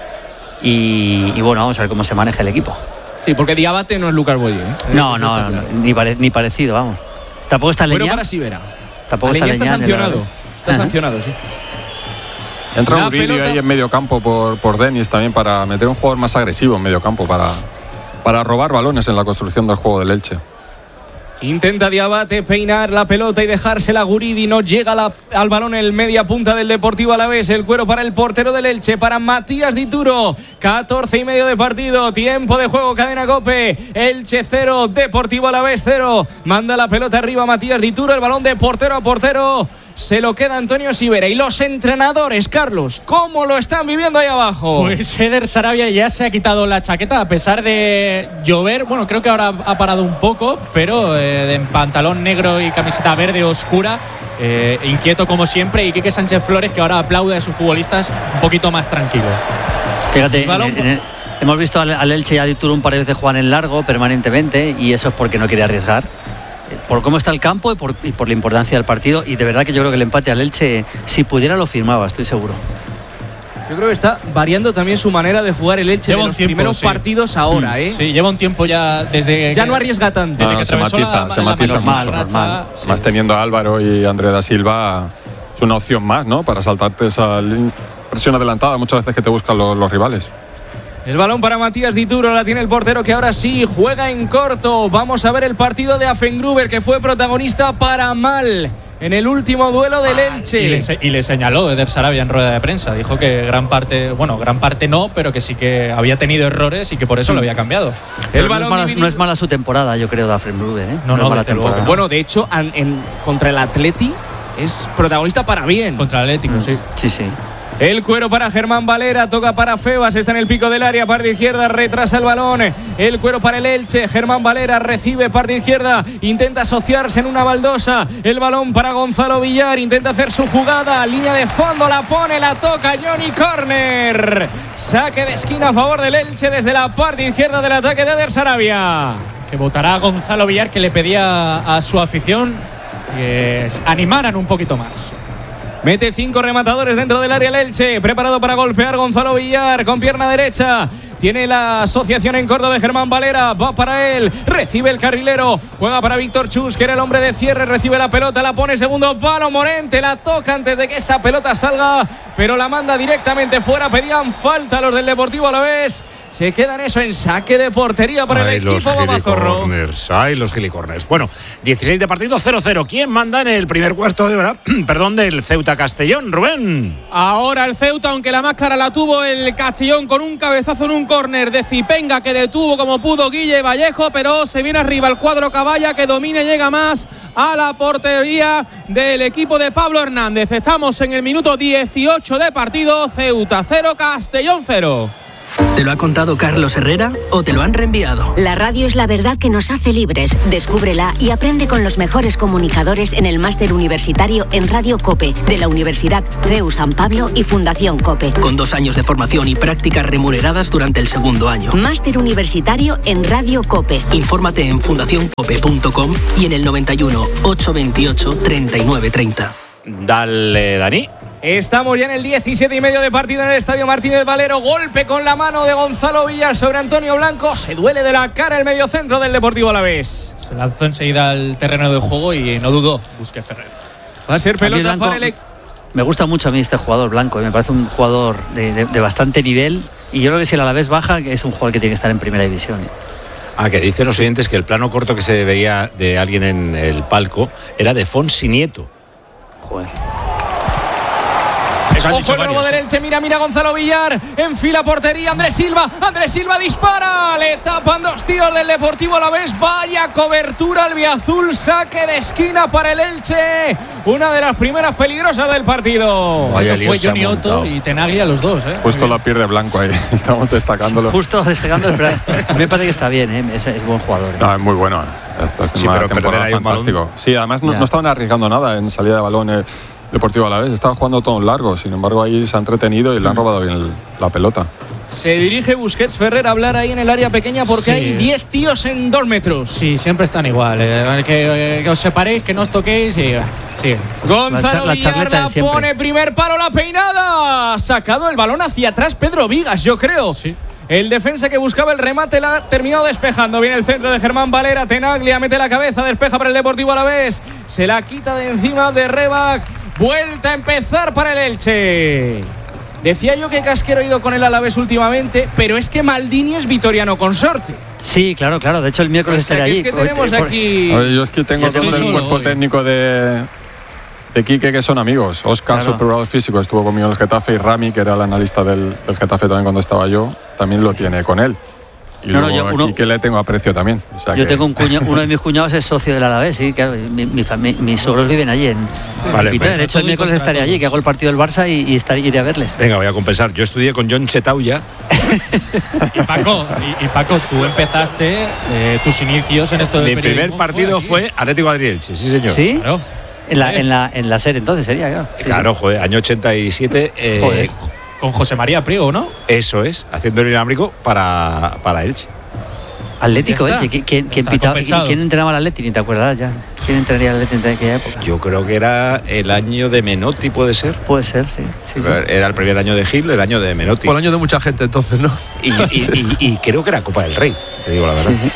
Y, y bueno, vamos a ver cómo se maneja el equipo. Sí, porque Diabate no es Lucas Boye. ¿eh? No, Eso no, está no, claro. ni, pare- ni parecido, vamos. Tampoco está Bueno, Leñán. para Sivera. Tampoco está Aleñá está Leñán, el sancionado. Alavés. Está Ajá. sancionado, sí. Entra La Uribe pelota- ahí en medio campo por, por Denis también para meter un jugador más agresivo en medio campo, para, para robar balones en la construcción del juego del Elche. Intenta Diabate peinar la pelota y dejársela a Guridi. No llega la- al balón el media punta del Deportivo Alavés. El cuero para el portero del Elche, para Matías Dituro. catorce y medio de partido. Tiempo de juego, cadena COPE. Elche cero, Deportivo Alavés cero. Manda la pelota arriba Matías Dituro. El balón de portero a portero se lo queda Antonio Sivera. Y los entrenadores, Carlos, ¿cómo lo están viviendo ahí abajo? Pues Eder Sarabia ya se ha quitado la chaqueta a pesar de llover. Bueno, creo que ahora ha parado un poco, pero eh, de pantalón negro y camiseta verde oscura. Eh, inquieto como siempre. Y Quique Sánchez Flores, que ahora aplaude a sus futbolistas un poquito más tranquilo. Fíjate, en- balón- en el- hemos visto al, al Elche y a Dituro un par de veces jugar en largo permanentemente y eso es porque no quiere arriesgar. Eh, Por cómo está el campo y por, y por la importancia del partido. Y de verdad que yo creo que el empate al Elche, si pudiera, lo firmaba, estoy seguro. Yo creo que está variando también su manera de jugar el Elche Lleva de un los tiempo, primeros sí. partido ahora, ¿eh? Sí, lleva un tiempo ya desde. Ya que- no arriesga tanto. desde No, que se atravesó matiza, la- se la matiza mala mucho, racha, normal. sí. Más teniendo a Álvaro y Andrés da Silva, es una opción más, ¿no? Para saltarte esa lin- presión adelantada muchas veces que te buscan los, los rivales. El balón para Matías Dituro, la tiene el portero que ahora sí juega en corto. Vamos a ver el partido de Afengruber, que fue protagonista para mal en el último duelo del Elche. Y le, se- y le señaló Eder Sarabia en rueda de prensa. Dijo que gran parte, bueno, gran parte no, pero que sí que había tenido errores y que por eso lo había cambiado. Pero no, balón es mala, dividido. no es mala su temporada, yo creo, de Afrenruber, ¿eh? No, no, es mala desde luego. temporada. Bueno, de hecho, an- en- contra el Atleti es protagonista para bien. Contra el Atlético, sí. Sí, sí. El cuero para Germán Valera, toca para Febas, está en el pico del área, parte izquierda, retrasa el balón. El cuero para el Elche, Germán Valera recibe parte izquierda, intenta asociarse en una baldosa. El balón para Gonzalo Villar, intenta hacer su jugada, línea de fondo, la pone, la toca Johnny Corner. Saque de esquina a favor del Elche desde la parte izquierda del ataque de Eder Sarabia. Que votará Gonzalo Villar, que le pedía a su afición que animaran un poquito más. Mete cinco rematadores dentro del área el Elche. Preparado para golpear Gonzalo Villar con pierna derecha. Tiene la asociación en corto de Germán Valera. Va para él. Recibe el carrilero. Juega para Víctor Chus, que era el hombre de cierre. Recibe la pelota. La pone segundo palo. Morente la toca antes de que esa pelota salga. Pero la manda directamente fuera. Pedían falta los del Deportivo Alavés. se queda en eso, en saque de portería para Ay, el equipo Babazorro. Ay, los gilicorners. Bueno, dieciséis de partido, cero cero. ¿Quién manda en el primer cuarto de hora? Perdón, del Ceuta Castellón, Rubén. Ahora el Ceuta, aunque la máscara la tuvo el Castellón con un cabezazo en un córner de Zipenga que detuvo como pudo Guille Vallejo, pero se viene arriba el cuadro Caballa que domina y llega más a la portería del equipo de Pablo Hernández. Estamos en el minuto dieciocho de partido, Ceuta cero, Castellón cero. ¿Te lo ha contado Carlos Herrera o te lo han reenviado? La radio es la verdad que nos hace libres. Descúbrela y aprende con los mejores comunicadores en el máster universitario en Radio COPE de la Universidad C E U San Pablo y Fundación COPE. Con dos años de formación y prácticas remuneradas durante el segundo año. Máster universitario en Radio COPE. Infórmate en fundación cope punto com y en el noventa y uno, ochocientos veintiocho, treinta y nueve treinta. Dale, Dani. Estamos ya en el diecisiete y medio de partido en el Estadio Martínez Valero. Golpe con la mano de Gonzalo Villar sobre Antonio Blanco. Se duele de la cara el mediocentro del Deportivo Alavés. Se lanzó enseguida al terreno de juego y no dudó. Busquets Ferrer. Va a ser pelota Blanco, para el... Me gusta mucho a mí este jugador Blanco. Me parece un jugador de, de, de bastante nivel. Y yo creo que si el Alavés baja, es un jugador que tiene que estar en primera división. Ah, que dicen los oyentes que el plano corto que se veía de alguien en el palco era de Fonsi Nieto. Joder. Ojo el robo del Elche, mira, mira Gonzalo Villar, enfila portería, Andrés Silva, Andrés Silva dispara, le tapan dos tíos del Deportivo Alavés, vaya cobertura albiazul, saque de esquina para el Elche, una de las primeras peligrosas del partido. Vaya fue Johnny Otto y Tenaglia los dos, ¿eh? Justo la pierde Blanco ahí, estamos destacándolo. Justo destacándolo, pero a mí me parece que está bien, ¿eh? es, es buen jugador. ¿eh? No, es muy bueno, es, es sí, una pero temporada perder ahí fantástico. un balón. Sí, además no, no estaban arriesgando nada en salida de balón. Eh, Deportivo Alavés estaba jugando todo un largo, sin embargo ahí se ha entretenido y le han robado bien el, la pelota. Se dirige Busquets Ferrer a hablar ahí en el área pequeña porque sí. Hay diez tíos en dos metros. Sí, siempre están igual. Eh, que, eh, que os separéis, que no os toquéis y sí. Gonzalo la, Villar la pone primer palo, la peinada. Ha sacado el balón hacia atrás Pedro Vigas, yo creo. Sí. El defensa que buscaba el remate la ha terminado despejando. Viene el centro de Germán Valera. Tenaglia mete la cabeza, despeja para el Deportivo Alavés. Se la quita de encima de Rebac. Vuelta a empezar para el Elche. Decía yo que Casquero ha ido con el Alavés últimamente, pero es que Maldini es vitoriano consorte. Sí, claro, claro. De hecho, el miércoles estaré allí. Es que tenemos por, aquí... Por... Yo es que tengo todo el cuerpo hoy. técnico de... de Quique, que son amigos. Óscar, claro. Su preparador físico, estuvo conmigo en el Getafe, y Rami, que era el analista del, del Getafe también cuando estaba yo, también lo tiene con él. Y no, luego no, yo, uno, a Quique le tengo aprecio también. O sea yo que... tengo un cuñado, uno de mis cuñados es socio del Alavés, sí, claro. Mi, mi, mi, mis suegros viven allí en vale, Vitoria. De hecho, el miércoles estaré allí, que hago el partido del Barça y, y estaré, iré a verles. Venga, voy a compensar. Yo estudié con John Chetauya. y Paco, y, y Paco, tú empezaste eh, tus inicios en esto del Mi primer partido fue, fue Atlético de Madrid, sí, señor. ¿Sí? Claro. En la, en la, en la serie entonces sería, claro. Sí. Claro, joder, año ochenta y siete. Eh, joder, con José María Priego, ¿no? Eso es, haciendo el inalámbrico para, para Elche. Atlético Elche, ¿quién, quién, pitaba, ¿quién entrenaba al Atlético? Ni te acuerdas ya. ¿Quién entrenaría al Atlético en aquella época? Yo creo que era el año de Menotti, ¿puede ser? Puede ser, sí. sí, sí. Era el primer año de Gil, el año de Menotti. Fue el año de mucha gente entonces, ¿no? Y, y, y, y creo que era Copa del Rey, te digo la verdad. Sí.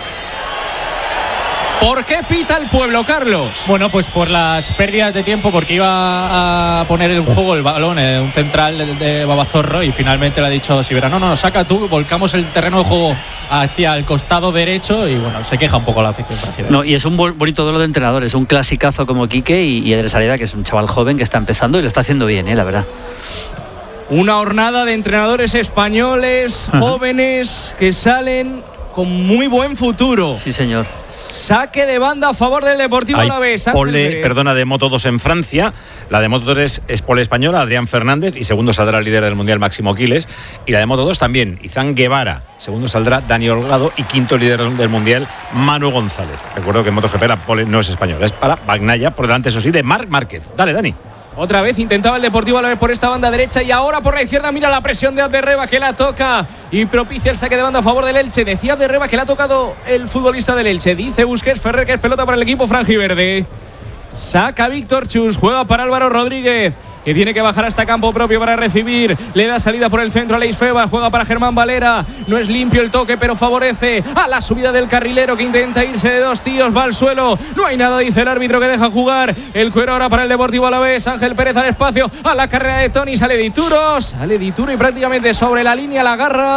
¿Por qué pita el pueblo, Carlos? Bueno, pues por las pérdidas de tiempo, porque iba a poner en juego el balón en un central de, de Babazorro y finalmente le ha dicho Sivera, no, no, saca tú, volcamos el terreno de juego hacia el costado derecho y bueno, se queja un poco la afición brasileña. No, y es un bonito duelo de entrenadores, un clasicazo como Quique y, y Edres Areva, que es un chaval joven que está empezando y lo está haciendo bien, ¿eh? La verdad. Una hornada de entrenadores españoles, Ajá. jóvenes, que salen con muy buen futuro. Sí, señor. Saque de banda a favor del Deportivo Alavés. Pole, perdona, de Moto dos en Francia. La de Moto tres es pole española, Adrián Fernández. Y segundo saldrá el líder del Mundial, Máximo Quiles. Y la de Moto dos también, Izán Guevara. Segundo saldrá Dani Holgado. Y quinto líder del Mundial, Manu González. Recuerdo que en MotoGP la pole no es española, es para Bagnaia. Por delante, eso sí, de Marc Márquez. Dale, Dani. Otra vez intentaba el Deportivo Alavés por esta banda derecha y ahora por la izquierda. Mira la presión de Abderreba, que la toca y propicia el saque de banda a favor del Elche. Decía Abderreba que le ha tocado el futbolista del Elche. Dice Busquets Ferrer que es pelota para el equipo franjiverde. Saca Víctor Chus, juega para Álvaro Rodríguez, que tiene que bajar hasta campo propio para recibir. Le da salida por el centro a Leis Febas, juega para Germán Valera. No es limpio el toque, pero favorece a la subida del carrilero, que intenta irse de dos tíos, va al suelo. No hay nada, dice el árbitro, que deja jugar. El cuero ahora para el Deportivo Alavés. Ángel Pérez al espacio, a la carrera de Toni. Sale Dituro, sale Dituro y prácticamente sobre la línea la agarra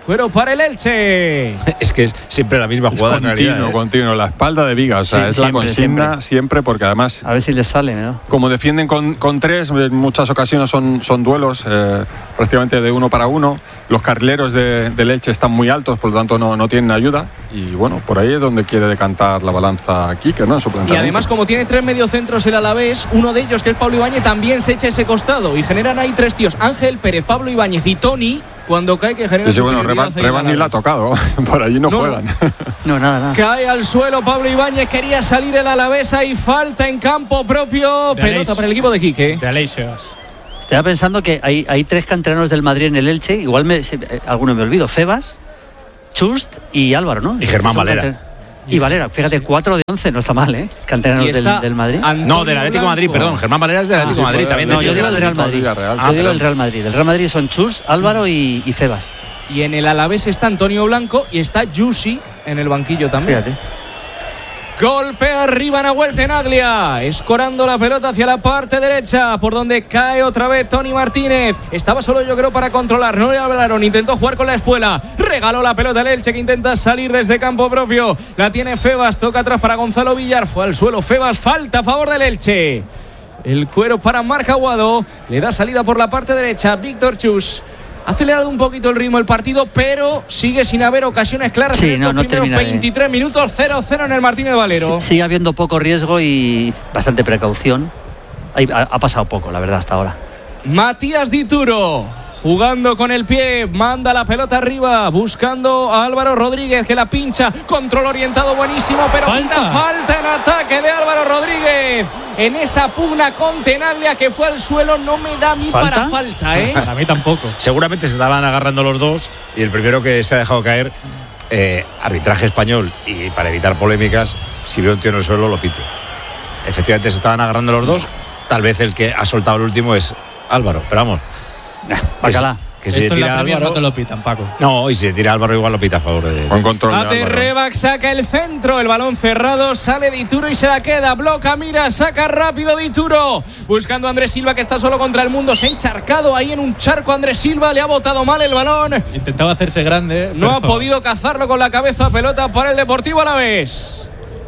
Cuero para el Elche. Es que es siempre la misma jugada es continuo, en realidad. ¿eh? continuo, la espalda de Viga, o sea, Sí, es siempre, la consigna siempre. siempre. porque además, A ver si les sale, ¿no? como defienden con, con tres, en muchas ocasiones son, son duelos eh, prácticamente de uno para uno. Los carrileros de, del Elche están muy altos, por lo tanto no, no tienen ayuda. Y bueno, por ahí es donde quiere decantar la balanza Quique, ¿no? En su Y planteamiento. además, como tiene tres mediocentros el Alavés, uno de ellos, que es Pablo Ibáñez, también se echa ese costado. Y generan ahí tres tíos: Ángel Pérez, Pablo Ibáñez y Tony. Cuando cae, que genera Sí, sí, bueno, Revan, Revan ni la ha tocado, por allí no, No, juegan. No, nada, nada. Cae al suelo Pablo Ibáñez, quería salir el Alavesa y falta en campo propio. De Pelota Aleix. para el equipo de Quique. De Aleixos. Estaba pensando que hay, hay tres canteranos del Madrid en el Elche. Igual me, se, eh, alguno me olvido. Febas, Chust y Álvaro, ¿no? Y Germán Son Valera. canter- Y Valera, fíjate, cuatro de once, no está mal, ¿eh? Canteranos Y del, está del Madrid. Antonio No, del Atlético de Madrid, Blanco. perdón. Germán Valera es del Atlético de sí, Madrid puede- también. No, de yo digo Villarreal. del Real Madrid. Villarreal. Yo Ah, digo perdón. del Real Madrid. Del Real Madrid son Chus, Álvaro y, y Febas. Y en el Alavés está Antonio Blanco y está Yusi en el banquillo también. Fíjate. Golpea arriba Nahuel Tenaglia, escorando la pelota hacia la parte derecha, por donde cae otra vez Tony Martínez. Estaba solo, yo creo, para controlar. No le hablaron, intentó jugar con la espuela. Regaló la pelota al Elche, que intenta salir desde campo propio. La tiene Febas, toca atrás para Gonzalo Villar. Fue al suelo Febas, falta a favor del Elche. El cuero para Marc Aguado. Le da salida por la parte derecha Víctor Chus. Ha acelerado un poquito el ritmo del partido, pero sigue sin haber ocasiones claras Sí, en estos no, no primeros termina de- veintitrés minutos. cero cero en el Martínez Valero. Sí, sigue habiendo poco riesgo y bastante precaución. Ahí Ha, ha pasado poco, la verdad, hasta ahora. Matías Dituro, jugando con el pie, manda la pelota arriba, buscando a Álvaro Rodríguez, que la pincha. Control orientado buenísimo, pero Falta. falta, falta en ataque de Álvaro Rodríguez. En esa pugna con Tenaglia, que fue al suelo, no me da a mí ¿Falta? para falta, ¿eh? A mí tampoco. Seguramente se estaban agarrando los dos y el primero que se ha dejado caer, eh, arbitraje español, y para evitar polémicas, si veo un tío en el suelo lo pite. Efectivamente se estaban agarrando los dos, tal vez el que ha soltado el último es Álvaro, pero vamos. Bacalá. Que si Esto le en tira la Premier Álvaro, no te lo pitan, Paco. no, y si le tira Álvaro igual lo pita a favor de... Buen control de Ate Álvaro. Rebac saca el centro, el balón cerrado, sale Dituro y se la queda. Bloca, mira, saca rápido Dituro. Buscando a Andrés Silva, que está solo contra el mundo. Se ha encharcado ahí en un charco Andrés Silva, le ha botado mal el balón. Intentaba hacerse grande. No pero- ha podido cazarlo con la cabeza. Pelota para el Deportivo Alavés.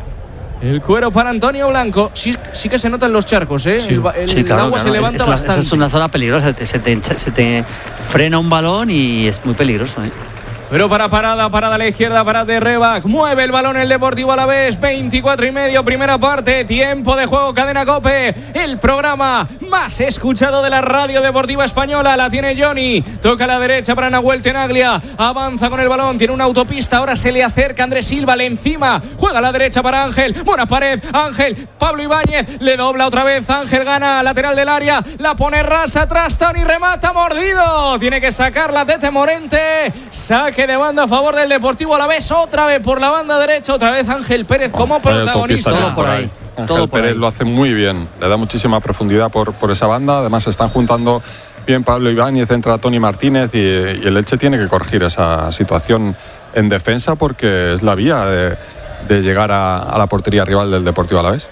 El cuero para Antonio Blanco. Sí, sí que se notan los charcos, ¿eh? Sí. El, ba- el Sí, claro, agua claro. se levanta es, la- bastante. esa es una zona peligrosa. Te- se, te, se te frena un balón y es muy peligroso, ¿eh? Pero para parada, parada a la izquierda, para de Rebac. Mueve el balón el Deportivo Alavés. veinticuatro y medio, primera parte. Tiempo de juego, Cadena COPE. El programa más escuchado de la radio deportiva española. La tiene Johnny. Toca a la derecha para Nahuel Tenaglia. Avanza con el balón. Tiene una autopista. Ahora se le acerca Andrés Silva. Le encima. Juega a la derecha para Ángel. Buena pared. Ángel. Pablo Ibáñez. Le dobla otra vez. Ángel gana. Lateral del área. La pone rasa atrás. Tony remata mordido. Tiene que sacarla Tete Morente. Saque de banda a favor del Deportivo Alavés, otra vez por la banda derecha, otra vez Ángel Pérez como Vaya protagonista. autopista Todo por ahí. Ángel Todo por Pérez ahí. lo hace muy bien, le da muchísima profundidad por, por esa banda. Además se están juntando bien Pablo Ibáñez, entra Tony Martínez y, y el Elche tiene que corregir esa situación en defensa porque es la vía de, de llegar a, a la portería rival del Deportivo Alavés.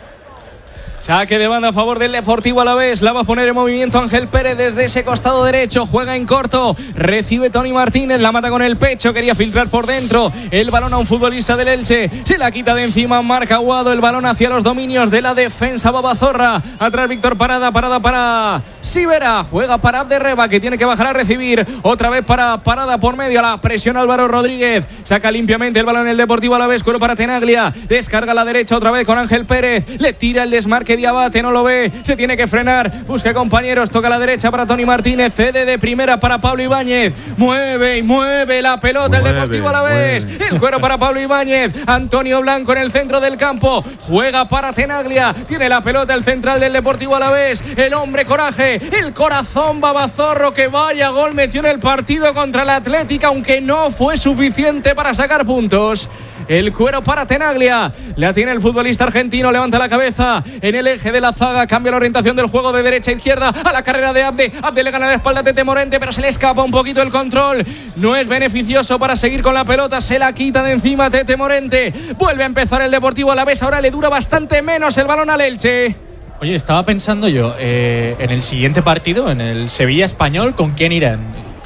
Saque de banda a favor del Deportivo Alavés. La va a poner en movimiento Ángel Pérez desde ese costado derecho. Juega en corto. Recibe Tony Martínez. La mata con el pecho. Quería filtrar por dentro. El balón a un futbolista del Elche. Se la quita de encima. Marc Aguado. El balón hacia los dominios de la defensa Babazorra. Atrás Víctor Parada. Parada para Sivera. Juega para Abderreba, que tiene que bajar a recibir. Otra vez para Parada por medio. La presión Álvaro Rodríguez. Saca limpiamente el balón el Deportivo Alavés. Cuero para Tenaglia. Descarga a la derecha otra vez con Ángel Pérez. Le tira el desmarque Diabate, no lo ve, se tiene que frenar, busca compañeros, toca a la derecha para Tony Martínez, cede de primera para Pablo Ibáñez, mueve y mueve la pelota Mueve, el Deportivo Alavés, el cuero para Pablo Ibáñez, Antonio Blanco en el centro del campo, juega para Tenaglia, tiene la pelota el central del Deportivo Alavés, el hombre coraje, el corazón Babazorro, que vaya gol metió en el partido contra la Atlética, aunque no fue suficiente para sacar puntos. El cuero para Tenaglia. La tiene el futbolista argentino. Levanta la cabeza en el eje de la zaga. Cambia la orientación del juego de derecha a izquierda. A la carrera de Abde. Abde le gana la espalda a Tete Morente, pero se le escapa un poquito el control. No es beneficioso para seguir con la pelota. Se la quita de encima Tete Morente. Vuelve a empezar el Deportivo Alavés. Ahora le dura bastante menos el balón al Elche. Oye, estaba pensando yo, eh, en el siguiente partido, en el Sevilla Español, ¿con quién irán?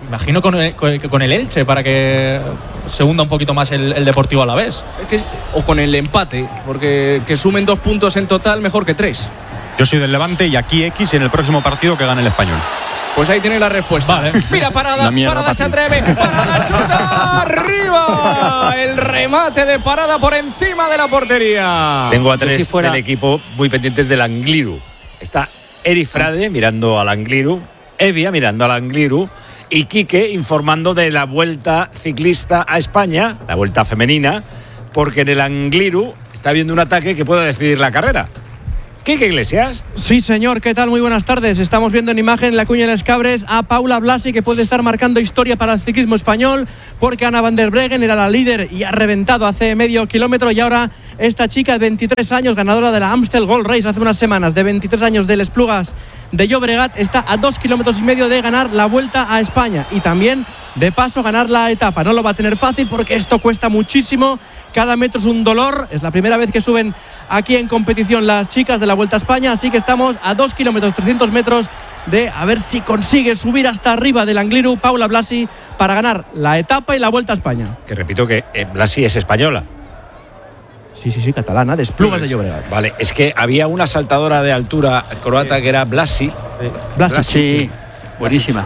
imagino con el, con, con el Elche para que se hunda un poquito más el, el Deportivo Alavés. Es que, o con el empate, porque que sumen dos puntos en total mejor que tres. Yo soy del Levante y aquí X en el próximo partido que gane el Español. Pues ahí tiene la respuesta. Vale. Mira, Parada, Parada se atreve. Parada chuta arriba. El remate de Parada por encima de la portería. Tengo a tres si fuera... del equipo muy pendientes del Angliru. Está Eri Frade mirando al Angliru, Evia mirando al Angliru y Quique informando de la vuelta ciclista a España, la vuelta femenina, porque en el Angliru está habiendo un ataque que puede decidir la carrera. Quique Iglesias. Sí, señor, ¿qué tal? Muy buenas tardes. Estamos viendo en imagen en la Cuña de Les Cabres a Paula Blasi, que puede estar marcando historia para el ciclismo español, porque Ana van der Breggen era la líder y ha reventado hace medio kilómetro, y ahora esta chica de veintitrés años, ganadora de la Amstel Gold Race hace unas semanas, de veintitrés años, del Esplugas de Llobregat, está a dos kilómetros y medio de ganar la Vuelta a España y también de paso ganar la etapa. No lo va a tener fácil porque esto cuesta muchísimo, cada metro es un dolor. Es la primera vez que suben aquí en competición las chicas de la Vuelta a España, así que estamos a dos kilómetros trescientos metros de a ver si consigue subir hasta arriba del Angliru Paula Blasi para ganar la etapa y la Vuelta a España. Que repito que eh, Blasi es española. Sí, sí, sí, catalana, de Esplugas de Llobregat. Vale, es que había una saltadora de altura croata que era Blasi. Blasi, Blasi, sí, buenísima.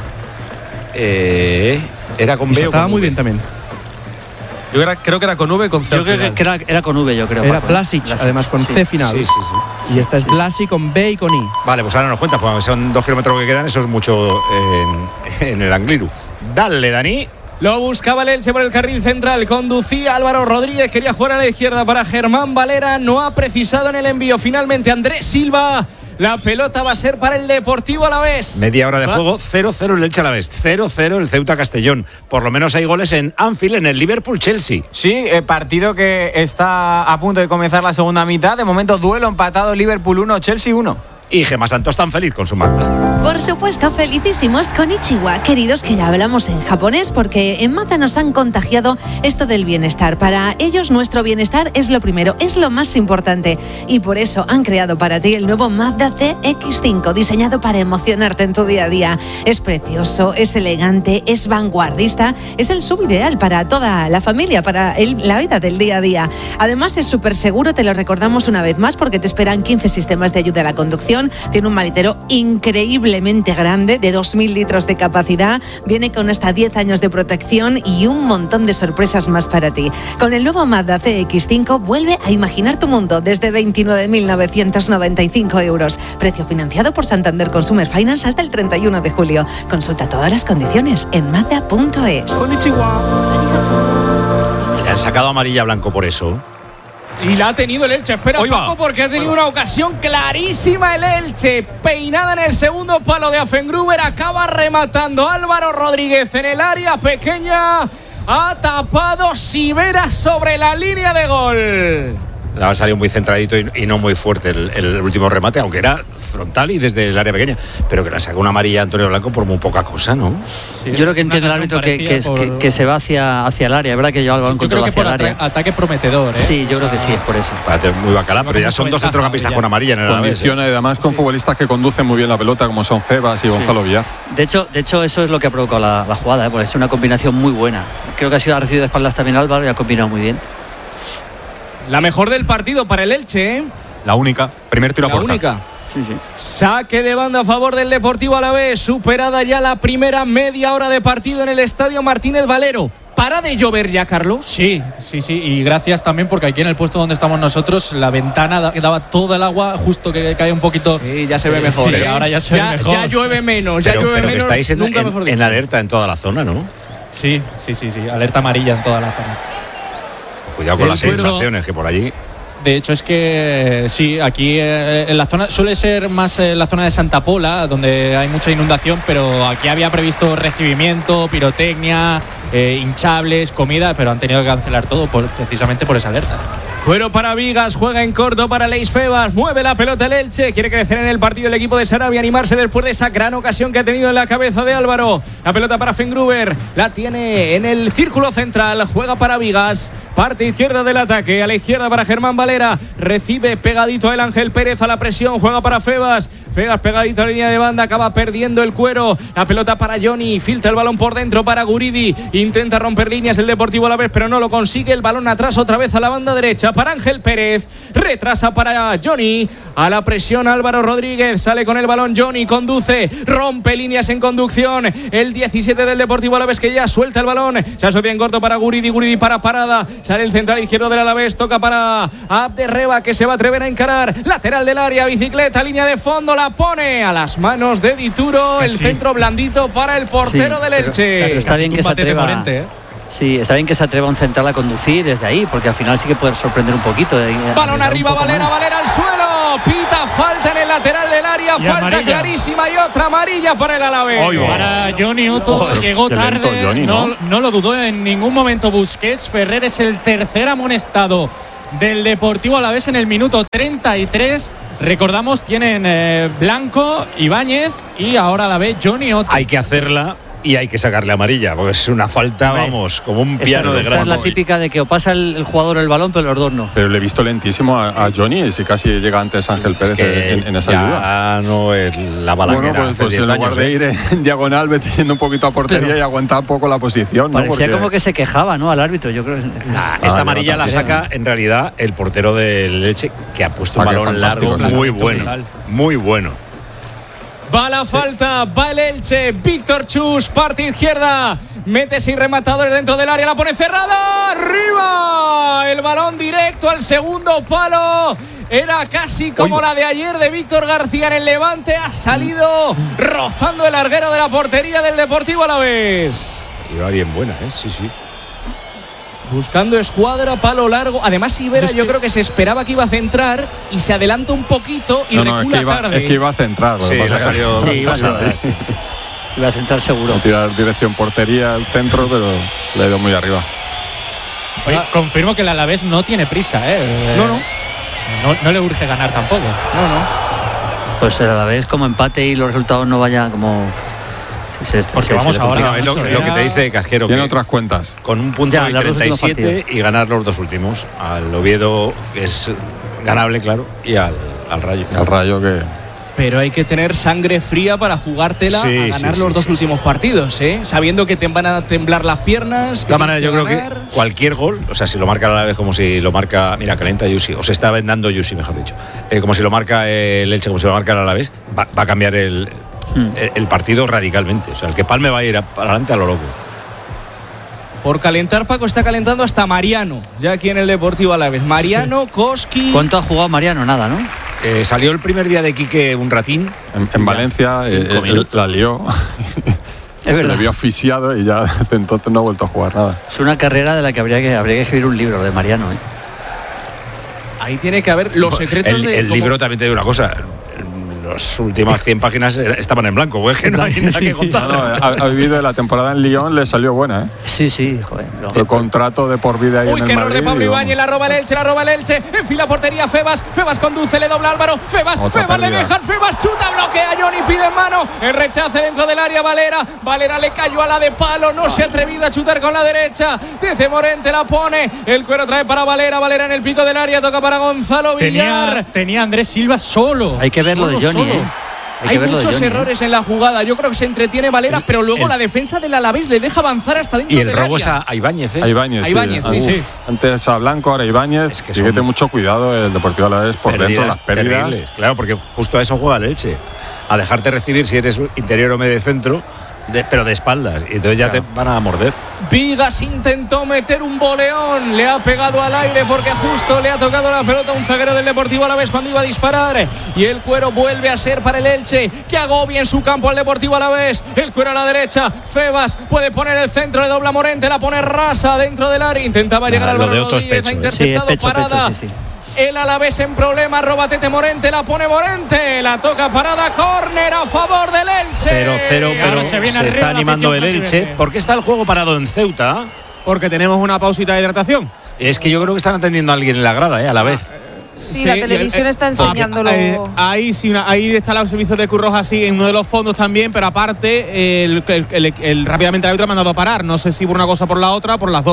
Eh, era con y B o con muy V. bien también. Yo era, creo que era con V con C. Yo creo que era, era con V, yo creo. Era Paco. Blasic, Blasic, además con sí. C final. Sí, sí, sí. Y esta es Blasi con B y con I. Vale, pues ahora nos cuentas, pues son dos kilómetros que quedan, eso es mucho en, en el Angliru. Dale, Dani. Lo buscaba el Elche por el carril central. Conducía Álvaro Rodríguez. Quería jugar a la izquierda para Germán Valera. No ha precisado en el envío. Finalmente Andrés Silva. La pelota va a ser para el Deportivo Alavés. Media hora de juego, cero cero el Elche Alavés, cero cero el Ceuta Castellón. Por lo menos hay goles en Anfield, en el Liverpool-Chelsea. Sí, eh, partido que está a punto de comenzar la segunda mitad. De momento, duelo empatado, Liverpool uno, Chelsea uno. Y Gemma Santos tan feliz con su Mazda. Por supuesto, felicísimos con Ichiwa. Queridos, que ya hablamos en japonés porque en Mazda nos han contagiado esto del bienestar. Para ellos nuestro bienestar es lo primero, es lo más importante. Y por eso han creado para ti el nuevo Mazda C X cinco, diseñado para emocionarte en tu día a día. Es precioso, es elegante, es vanguardista, es el sub ideal para toda la familia, para el, la vida del día a día. Además es súper seguro, te lo recordamos una vez más, porque te esperan quince sistemas de ayuda a la conducción. Tiene un maletero increíblemente grande, de dos mil litros de capacidad. Viene con hasta diez años de protección y un montón de sorpresas más para ti. Con el nuevo Mazda C X cinco, vuelve a imaginar tu mundo desde veintinueve mil novecientos noventa y cinco euros. Precio financiado por Santander Consumer Finance hasta el treinta y uno de julio. Consulta todas las condiciones en mazda punto es. Le han sacado amarilla blanco por eso. Y la ha tenido el Elche. Espera, Hoy va. Paco, porque ha tenido una ocasión clarísima el Elche. Peinada en el segundo palo de Afengruber. Acaba rematando Álvaro Rodríguez en el área pequeña. Ha tapado Sivera sobre la línea de gol. Ha salido muy centradito y, y no muy fuerte el, el último remate, aunque era frontal y desde el área pequeña. Pero que la sacó una amarilla a Antonio Blanco por muy poca cosa, ¿no? Sí, yo creo que entiende el árbitro que, que, es, por... que, que se va hacia, hacia el área. Es verdad que yo algo sí, en yo creo que hacia por el área. Ataque prometedor, ¿eh? Sí, yo o creo sea, que sí, es por eso. Parece muy bacala, pero ya son dos centrocampistas con amarilla en el Alavés. Condiciona y además con futbolistas que conducen muy bien la pelota, como son Febas y Gonzalo sí. Villar. De hecho, de hecho, eso es lo que ha provocado la, la jugada, ¿eh? Porque es una combinación muy buena. Creo que ha sido ha recibido de espaldas también Álvaro y ha combinado muy bien. La mejor del partido para el Elche, ¿eh? La única. Primer tiro a puerta. La única. Sí, sí. Saque de banda a favor del Deportivo Alavés. Superada ya la primera media hora de partido en el Estadio Martínez Valero. ¿Para de llover ya, Carlos? Sí, sí, sí. Y gracias también porque aquí en el puesto donde estamos nosotros, la ventana daba todo el agua justo que cae un poquito. Sí, ya se ve mejor. ¿eh? Ahora ya se ya, ve mejor. Ya llueve menos, ya pero, llueve pero menos. Que estáis en, nunca en, mejor dicho. en alerta en toda la zona, ¿no? Sí, sí, sí, sí. Alerta amarilla en toda la zona. Cuidado con de las hecho, sensaciones que por allí. De hecho, es que sí, aquí eh, en la zona suele ser más eh, la zona de Santa Pola, donde hay mucha inundación, pero aquí había previsto recibimiento, pirotecnia, eh, hinchables, comida, pero han tenido que cancelar todo por, precisamente por esa alerta. Cuero para Vigas, juega en corto para Leis Febas, mueve la pelota el Elche, quiere crecer en el partido el equipo de Sarabia, animarse después de esa gran ocasión que ha tenido en la cabeza de Álvaro. La pelota para Fengruber, la tiene en el círculo central, juega para Vigas, parte izquierda del ataque, a la izquierda para Germán Valera, recibe pegadito el Ángel Pérez a la presión, juega para Febas, Fegas pegadito a la línea de banda, acaba perdiendo el Cuero. La pelota para Johnny, filtra el balón por dentro para Guridi. Intenta romper líneas el Deportivo Alavés, pero no lo consigue. El balón atrás otra vez a la banda derecha para Ángel Pérez. Retrasa para Johnny. A la presión Álvaro Rodríguez. Sale con el balón Johnny, conduce, rompe líneas en conducción. El diecisiete del Deportivo Alavés que ya suelta el balón. Se asocia en corto para Guridi, Guridi para Parada. Sale el central izquierdo del Alavés, toca para Abderreba que se va a atrever a encarar. Lateral del área, bicicleta, línea de fondo, la pone a las manos de Dituro. Casi. El centro blandito para el portero sí, del Elche. Pero, pero está bien que se atreva. Morente, ¿eh? Sí, está bien que se atreva un central a conducir desde ahí, porque al final sí que puede sorprender un poquito. Balón arriba, Valera, más. Valera al suelo. Pita falta en el lateral del área, y falta amarilla. Clarísima y otra amarilla para el Alavés. Oy, para Johnny Otto, oh, llegó tarde, lento, Johnny, ¿no? No, no lo dudó en ningún momento Busquets. Ferrer es el tercer amonestado del Deportivo Alavés en el minuto treinta y tres. Recordamos, tienen eh, Blanco, Ibáñez y ahora la ve Johnny Otto. Hay que hacerla y hay que sacarle amarilla, porque es una falta, ver, vamos, como un piano esta, de grano. Esta es la típica de que o pasa el, el jugador el balón, pero los dos no. Pero le he visto lentísimo a, a Johnny, y si casi llega antes Ángel Pérez es que en, en esa ya ayuda. No es la balaquera. Bueno, pues, pues en lugar de ir en diagonal, vete yendo un poquito a portería pero y aguantar un poco la posición. Parecía ¿no? Porque... como que se quejaba, ¿no? Al árbitro, yo creo. Nah, esta ah, amarilla la saca en realidad el portero del Elche, que ha puesto Saque un balón largo muy bueno, total. muy bueno. Va la falta, va el Elche, Víctor Chus, parte izquierda, mete sin rematadores dentro del área, la pone cerrada, arriba, el balón directo al segundo palo, era casi como Oye. la de ayer de Víctor García en el Levante, ha salido rozando el larguero de la portería del Deportivo Alavés. Iba bien buena, ¿eh? Sí, sí. Buscando escuadra, palo largo. Además, Ibera es yo que... creo que se esperaba que iba a centrar y se adelanta un poquito y no, recula no, es que iba, tarde. Es que iba a centrar. Sí, pasa salió sí, iba, a centrar, sí. iba a centrar seguro. A tirar dirección portería al centro, pero le ha ido muy arriba. Oye, ah. confirmo que el Alavés no tiene prisa, ¿eh? No, no. No, no le urge ganar tampoco. No, no. Pues el Alavés como empate y los resultados no vayan como... Porque vamos ahora. No, es lo, lo que te dice Casquero. Tiene otras cuentas. Con un punto ya, y treinta y siete y ganar los dos últimos. Al Oviedo, que es ganable, claro, y al, al Rayo. Al Rayo que. Pero hay que tener sangre fría para jugártela sí, a ganar sí, los sí, dos sí, últimos sí. partidos, ¿eh? Sabiendo que te van a temblar las piernas. De todas maneras, yo creo que cualquier gol, o sea, si lo marca a la vez como si lo marca. Mira, calienta Yusi, o se está vendando Yusi, mejor dicho. Eh, como si lo marca el Elche, como si lo marca el Alavés, va, va a cambiar el. El, el partido radicalmente. O sea, el que Palme va a ir para adelante a lo loco. Por calentar, Paco, está calentando hasta Mariano, ya aquí en el Deportivo Alavés. Mariano, sí. Koski. ¿Cuánto ha jugado Mariano? Nada, ¿no? Eh, salió el primer día de Quique un ratín. En, en Valencia eh, él, la lió. Es Se le vio asfixiado y ya desde entonces no ha vuelto a jugar nada. Es una carrera de la que habría que, habría que escribir un libro de Mariano, ¿eh? Ahí tiene que haber los secretos el, de. El libro también te dice una cosa. Las últimas cien páginas estaban en blanco, pues que no hay nada que contar. No, no, ha, ha vivido la temporada en Lyon, le salió buena, ¿eh? Sí, sí, joder. No. El contrato de por vida ahí Uy, en el qué error Madrid, de Pablo Ibáñez, la roba el Elche, la roba el Elche, enfila portería Febas, Febas conduce, le dobla Álvaro, Febas, Otra Febas pérdida. Le dejan, Febas chuta, bloquea Johnny, pide en mano, el rechace dentro del área, Valera, Valera le cayó a la de palo, no se ha atrevido a chutar con la derecha, Tete Morente la pone, el Cuero trae para Valera, Valera en el pico del área, toca para Gonzalo Villar. Tenía, tenía Andrés Silva solo. Hay que verlo solo, de Johnny, solo. ¿eh? Hay, Hay muchos errores en la jugada. Yo creo que se entretiene Valera, el, pero luego el, la defensa del Alavés le deja avanzar hasta dentro del área. Y el robo es a, a Ibáñez, ¿eh? A Ibáñez, a Ibáñez sí, sí, sí. Antes a Blanco, ahora Ibáñez. Es que fíjate mucho cuidado el Deportivo Alavés por pérdidas, dentro, las pérdidas. Terribles. Claro, porque justo a eso juega el Elche. A dejarte recibir si eres interior o medio centro, de, pero de espaldas. Y entonces ya claro. te van a morder. Vigas intentó meter un boleón, le ha pegado al aire porque justo le ha tocado la pelota a un zaguero del Deportivo Alavés cuando iba a disparar, y el Cuero vuelve a ser para el Elche, que agobia en su campo al Deportivo Alavés. El Cuero a la derecha, Febas puede poner el centro, le dobla Morente, la pone rasa dentro del área, intentaba llegar al Álvaro Rodríguez, ha interceptado sí, pecho, Parada. Pecho, sí, sí. El Alavés en problema, roba Tete Morente, la pone Morente, la toca Parada, córner a favor del Elche. cero cero, pero se, se está animando el Elche. ¿Por qué está el juego parado en Ceuta? Porque tenemos una pausita de hidratación. Es que yo creo que están atendiendo a alguien en la grada, ¿eh? A la vez. Sí, sí, la televisión el, está enseñándolo. Eh, ahí sí, una, ahí está el servicio de Cruz Roja así en uno de los fondos también, pero aparte el, el, el, el, el rápidamente el árbitro ha mandado a parar. No sé si por una cosa o por la otra, por las dos.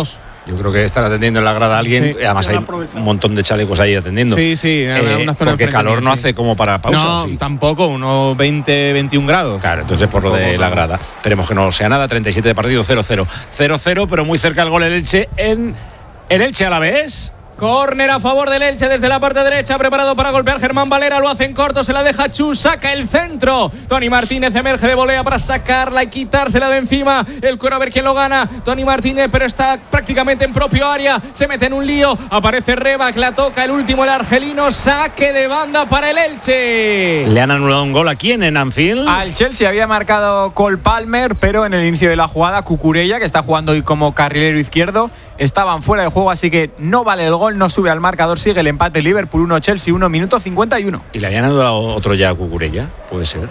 Yo creo que están atendiendo en la grada a alguien. Sí. Además hay un montón de chalecos ahí atendiendo. Sí, sí, eh, una zona porque calor no sí. hace como para pausa. No, ¿sí? tampoco, unos veinte, veintiún grados. Claro, entonces por lo de la grada. Esperemos que no sea nada. treinta y siete de partido, cero cero. cero cero, pero muy cerca el gol el Elche en el Elche Alavés. Córner a favor del Elche desde la parte derecha, preparado para golpear Germán Valera, lo hace en corto, se la deja Chus, saca el centro. Tony Martínez emerge de volea para sacarla y quitársela de encima. El cuero a ver quién lo gana. Tony Martínez, pero está prácticamente en propio área, se mete en un lío, aparece Rebac, la toca el último, el argelino, saque de banda para el Elche. Le han anulado un gol a quién en Anfield. Al Chelsea había marcado Cole Palmer, pero en el inicio de la jugada Cucurella, que está jugando hoy como carrilero izquierdo, estaban fuera de juego, así que no vale el gol. No sube al marcador, sigue el empate. Liverpool uno, Chelsea uno, minuto cincuenta y uno. ¿Y le habían dado otro ya a Cucurella? Puede ser.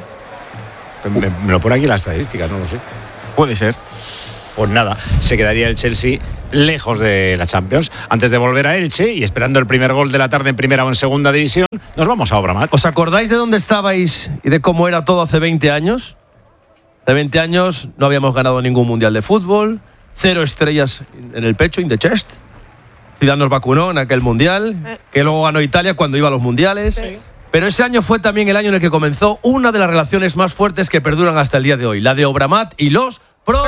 Me, me lo pone aquí la estadística, no lo sé. Puede ser. Pues nada, se quedaría el Chelsea lejos de la Champions. Antes de volver a Elche y esperando el primer gol de la tarde en primera o en segunda división, nos vamos a Obramat. ¿Os acordáis de dónde estabais y de cómo era todo hace veinte años? Hace veinte años no habíamos ganado ningún mundial de fútbol, cero estrellas en el pecho, in the chest. Zidane nos vacunó en aquel mundial, eh. que luego ganó Italia cuando iba a los mundiales. Sí. Pero ese año fue también el año en el que comenzó una de las relaciones más fuertes que perduran hasta el día de hoy, la de Obramat y los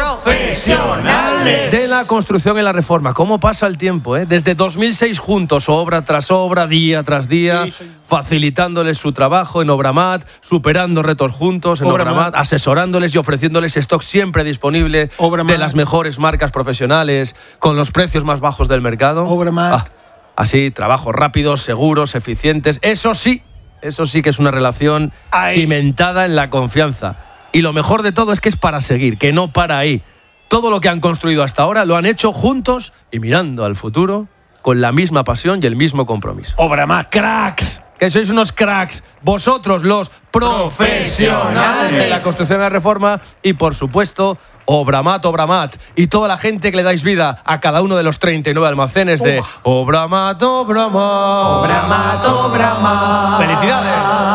profesionales de la construcción y la reforma. ¿Cómo pasa el tiempo? Eh? Desde dos mil seis juntos, obra tras obra, día tras día, sí, sí. facilitándoles su trabajo en Obramat, superando retos juntos en Obramat, Obramat asesorándoles y ofreciéndoles stock siempre disponible Obramat. De las mejores marcas profesionales, con los precios más bajos del mercado. Obramat. Ah, así, trabajos rápidos, seguros, eficientes. Eso sí, eso sí que es una relación Ay. cimentada en la confianza. Y lo mejor de todo es que es para seguir, que no para ahí. Todo lo que han construido hasta ahora lo han hecho juntos y mirando al futuro con la misma pasión y el mismo compromiso. Obramat, cracks. Que sois unos cracks. Vosotros, los profesionales de la construcción y la reforma. Y por supuesto, Obramat, Obramat. Y toda la gente que le dais vida a cada uno de los treinta y nueve almacenes de oh. Obramat, Obramat. Obramat, Obramat. ¡Felicidades!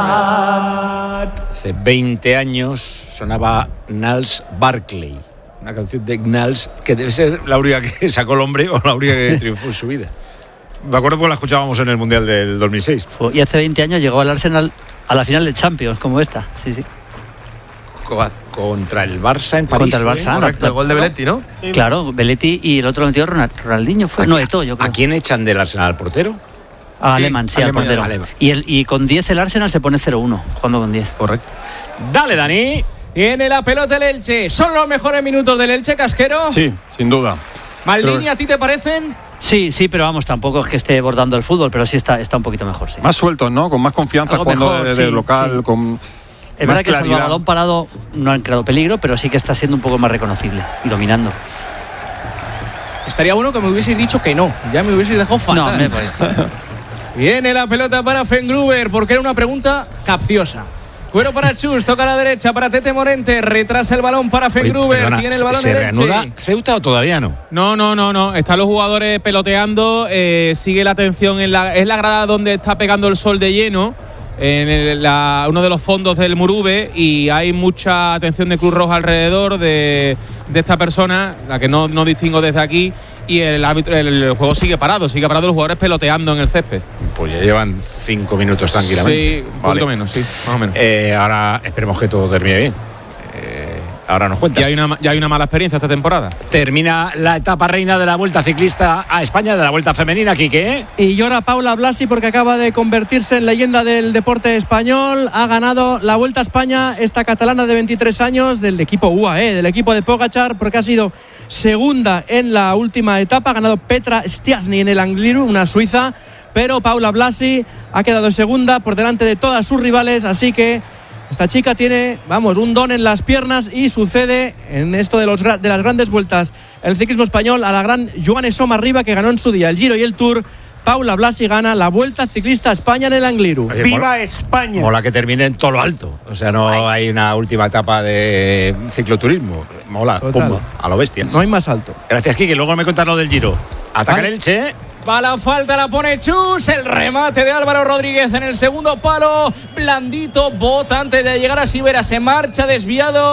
Hace veinte años sonaba Gnals Barclay, una canción de Gnals que debe ser la única que sacó el hombre o la única que triunfó en su vida. Me acuerdo porque la escuchábamos en el Mundial del dos mil seis. Y hace veinte años llegó al Arsenal a la final de Champions, como esta. Sí, sí. Contra el Barça en París. Contra el Barça. Correcto, el gol de Belletti, ¿no? Sí. Claro, Belletti y el otro lo metió Ronaldinho. Fue, no, Eto'o, yo creo. ¿A quién echan del Arsenal? ¿Al portero? A Alemán, sí, Alemán, al portero. Alemán. Y, el, y con diez el Arsenal se pone cero uno, jugando con diez. Correcto. Dale, Dani. Tiene la pelota el Elche. ¿Son los mejores minutos del Elche, Casquero? Sí, sin duda. Maldini, ¿a ti te parecen? Sí, sí, pero vamos, tampoco es que esté bordando el fútbol, pero sí está, está un poquito mejor, sí. Más sueltos, ¿no? Con más confianza, Algo jugando mejor, de, de sí, local, sí. con Es verdad que el balón parado no han creado peligro, pero sí que está siendo un poco más reconocible y dominando. Estaría bueno que me hubieseis dicho que no. Ya me hubieseis dejado fatal. No, me parece. Viene la pelota para Fengruber, porque era una pregunta capciosa. Cuero para Chus, toca a la derecha para Tete Morente, retrasa el balón para Fengruber, perdona, tiene el balón ¿se en reanuda Ceuta o todavía no? No, no, no, no. Están los jugadores peloteando, eh, sigue la atención en la es la grada donde está pegando el sol de lleno. En el, la, uno de los fondos del Murube, y hay mucha atención de Cruz Roja alrededor de, de esta persona, la que no, no distingo desde aquí, y el, árbitro, el, el juego sigue parado, sigue parado los jugadores peloteando en el césped. Pues ya llevan cinco minutos tranquilamente. Sí, un poquito vale. menos, sí, más o menos. Eh, ahora esperemos que todo termine bien. Eh, ahora nos cuentas. Ya hay, una, ya hay una mala experiencia esta temporada. Termina la etapa reina de la Vuelta Ciclista a España, de la Vuelta Femenina, Quique. Y llora Paula Blasi porque acaba de convertirse en leyenda del deporte español. Ha ganado la Vuelta a España esta catalana de veintitrés años del equipo U A E, del equipo de Pogačar, porque ha sido segunda en la última etapa. Ha ganado Petra Stiassny en el Angliru, una suiza, pero Paula Blasi ha quedado segunda por delante de todas sus rivales, así que esta chica tiene, vamos, un don en las piernas, y sucede en esto de, los, de las grandes vueltas el ciclismo español a la gran Joan Somarriba, que ganó en su día el Giro y el Tour. Paula Blasi gana la Vuelta Ciclista a España en el Angliru. Oye, ¡viva mola, España! Mola que termine en todo lo alto. O sea, no Ay. hay una última etapa de cicloturismo. Mola, pum, a lo bestia. No hay más alto. Gracias, Kiki. Luego me cuentas lo del Giro. Ataca el Elche. Va la falta, la pone Chus. El remate de Álvaro Rodríguez en el segundo palo. Blandito, bota antes de llegar a Sivera. Se marcha desviado.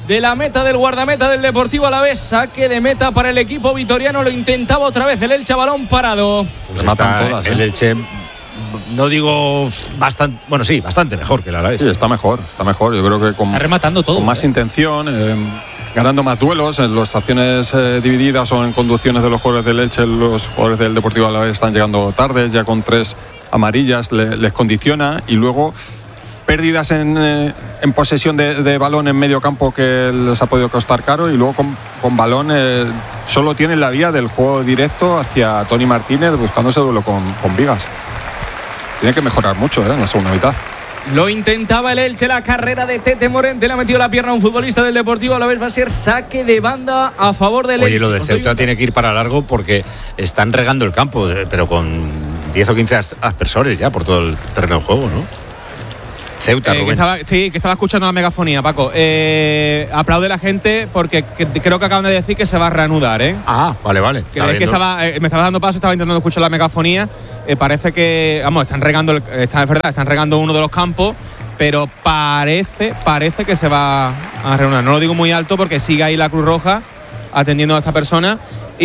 de la meta del guardameta del Deportivo Alavés. Saque de meta para el equipo vitoriano. Lo intentaba otra vez el Elche, balón parado. Pues está todas, el ¿eh? Elche, no digo bastante, bueno sí, bastante mejor que el Alavés. Sí, está mejor, está mejor. Yo creo que con, está rematando todo, con más ¿eh? intención, eh, ganando más duelos en las acciones eh, divididas o en conducciones de los jugadores del Elche. Los jugadores del Deportivo Alavés están llegando tarde, ya con tres amarillas le, les condiciona, y luego pérdidas en, eh, en posesión de, de balón en medio campo que les ha podido costar caro, y luego con, con balón eh, solo tienen la vía del juego directo hacia Tony Martínez buscando ese duelo con, con Vigas. Tiene que mejorar mucho ¿eh? en la segunda mitad. Lo intentaba el Elche, la carrera de Tete Morente, le ha metido la pierna a un futbolista del Deportivo Alavés. Va a ser saque de banda a favor del Oye, Elche. Oye, lo de Ceuta tiene que ir para largo porque están regando el campo, pero con diez o quince aspersores ya por todo el terreno de juego, ¿no? Ceuta, eh, que estaba, sí, que estaba escuchando la megafonía, Paco. Eh, aplaude la gente porque que, creo que acaban de decir que se va a reanudar, ¿eh? Ah, vale, vale. Que, es que estaba, eh, me estaba dando paso, estaba intentando escuchar la megafonía. Eh, parece que, vamos, están regando, el, está, es verdad, están regando uno de los campos, pero parece, parece que se va a reanudar. No lo digo muy alto porque sigue ahí la Cruz Roja atendiendo a esta persona,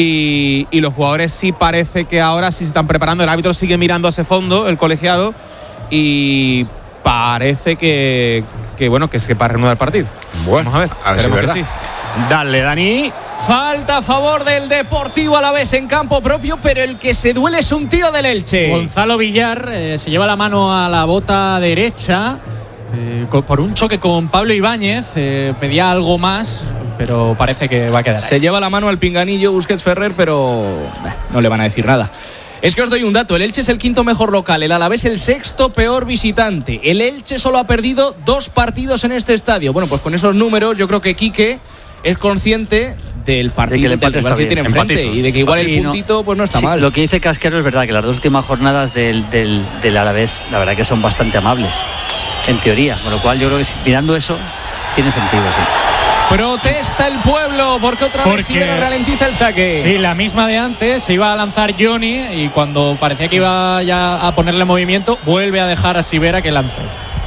y, y los jugadores sí parece que ahora sí se están preparando. El árbitro sigue mirando a ese fondo, el colegiado, y parece que, que bueno, que se va a reanudar el partido. Bueno, vamos a ver, a ver si es verdad. Sí. Dale, Dani. Falta a favor del Deportivo Alavés en campo propio, pero el que se duele es un tío del Elche. Gonzalo Villar eh, se lleva la mano a la bota derecha eh, por un choque con Pablo Ibáñez. Eh, pedía algo más, pero parece que va a quedar ahí. Se lleva la mano al pinganillo Busquets Ferrer, pero eh, no le van a decir nada. Es que os doy un dato, el Elche es el quinto mejor local, el Alavés el sexto peor visitante. El Elche solo ha perdido dos partidos en este estadio. Bueno, pues con esos números yo creo que Quique es consciente del partido de que el del rival que tiene enfrente y de que igual sí, el puntito no, pues no está sí, mal. Lo que dice Casquero es verdad, que las dos últimas jornadas del, del, del Alavés la verdad que son bastante amables, en teoría, con lo cual yo creo que mirando eso tiene sentido, sí. Protesta el pueblo porque otra porque, vez Sivera ralentiza el saque. Sí, la misma de antes. Se iba a lanzar Johnny y cuando parecía que iba ya a ponerle movimiento, vuelve a dejar a Sivera que lance.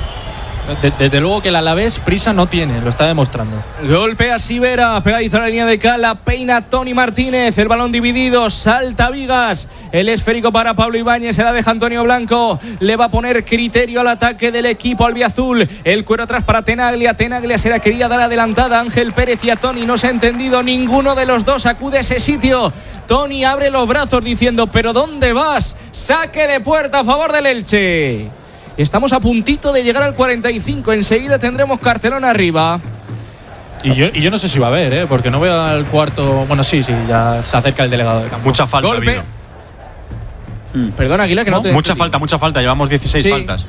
Desde luego que el Alavés prisa no tiene, lo está demostrando. Golpea Sivera, pegadito a la línea de Cala, peina Tony Martínez, el balón dividido, salta Vigas, el esférico para Pablo Ibáñez, se la deja Antonio Blanco, le va a poner criterio al ataque del equipo albiazul, el cuero atrás para Tenaglia, Tenaglia se la quería dar adelantada, Ángel Pérez y a Tony no se ha entendido, ninguno de los dos acude a ese sitio. Tony abre los brazos diciendo, ¿pero dónde vas? Saque de puerta a favor del Elche. Estamos a puntito de llegar al cuarenta y cinco. Enseguida tendremos cartelón arriba. Y yo, y yo no sé si va a haber, ¿eh? Porque no veo al cuarto. Bueno, sí, sí, ya se acerca el delegado de campo. Mucha falta. Golpe. Hmm. Perdón, Aguilar, que no, no te. Mucha falta, mucha falta. Llevamos dieciséis sí. faltas.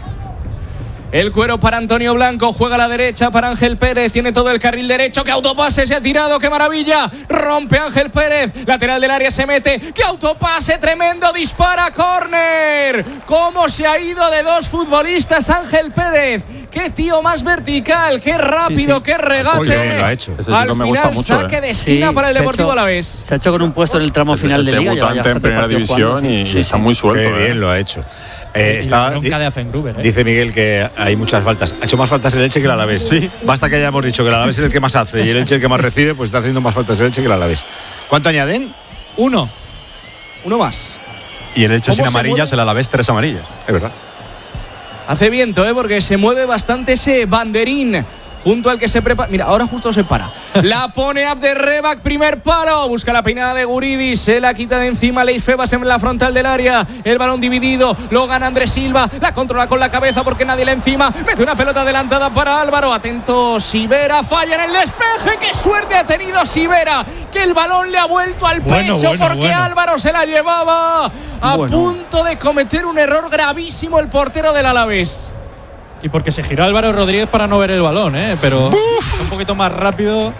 El cuero para Antonio Blanco, juega a la derecha para Ángel Pérez, tiene todo el carril derecho, ¡qué autopase se ha tirado, qué maravilla! Rompe Ángel Pérez, lateral del área se mete, ¡qué autopase tremendo! Dispara, córner. ¿Cómo se ha ido de dos futbolistas Ángel Pérez? ¡Qué tío más vertical, qué rápido, sí, sí. qué regate! Oye, lo ha hecho. Ese sí Al me final mucho, saque eh. de esquina sí, para el Deportivo Alavés. Se ha hecho con un puesto en el tramo final de Liga. Debutante en primera división y, sí, y está sí. muy suelto. Qué bien eh. lo ha hecho. Eh, está, di, de Afengruber, ¿eh? Dice Miguel que hay muchas faltas. Ha hecho más faltas el Elche que el Alavés. Sí. Basta que hayamos dicho que el Alavés es el que más hace y el Elche el que más recibe, pues está haciendo más faltas el Elche que el Alavés. ¿Cuánto añaden? Uno. Uno más. Y el Elche sin amarillas, el Alavés tres amarillas. Es verdad. Hace viento, ¿eh? Porque se mueve bastante ese banderín. Junto al que se prepara. Mira, ahora justo se para. La pone Abderrebak, primer palo. Busca la peinada de Guridi. Se la quita de encima Leis Febas en la frontal del área. El balón dividido. Lo gana Andrés Silva. La controla con la cabeza porque nadie le encima. Mete una pelota adelantada para Álvaro. Atento Sivera. Falla en el despeje. ¡Qué suerte ha tenido Sivera! Que el balón le ha vuelto al bueno, pecho bueno, porque bueno. Álvaro se la llevaba. A bueno. punto de cometer un error gravísimo el portero del Alavés. Y porque se giró Álvaro Rodríguez para no ver el balón, ¿eh? Pero ¡uf! Un poquito más rápido.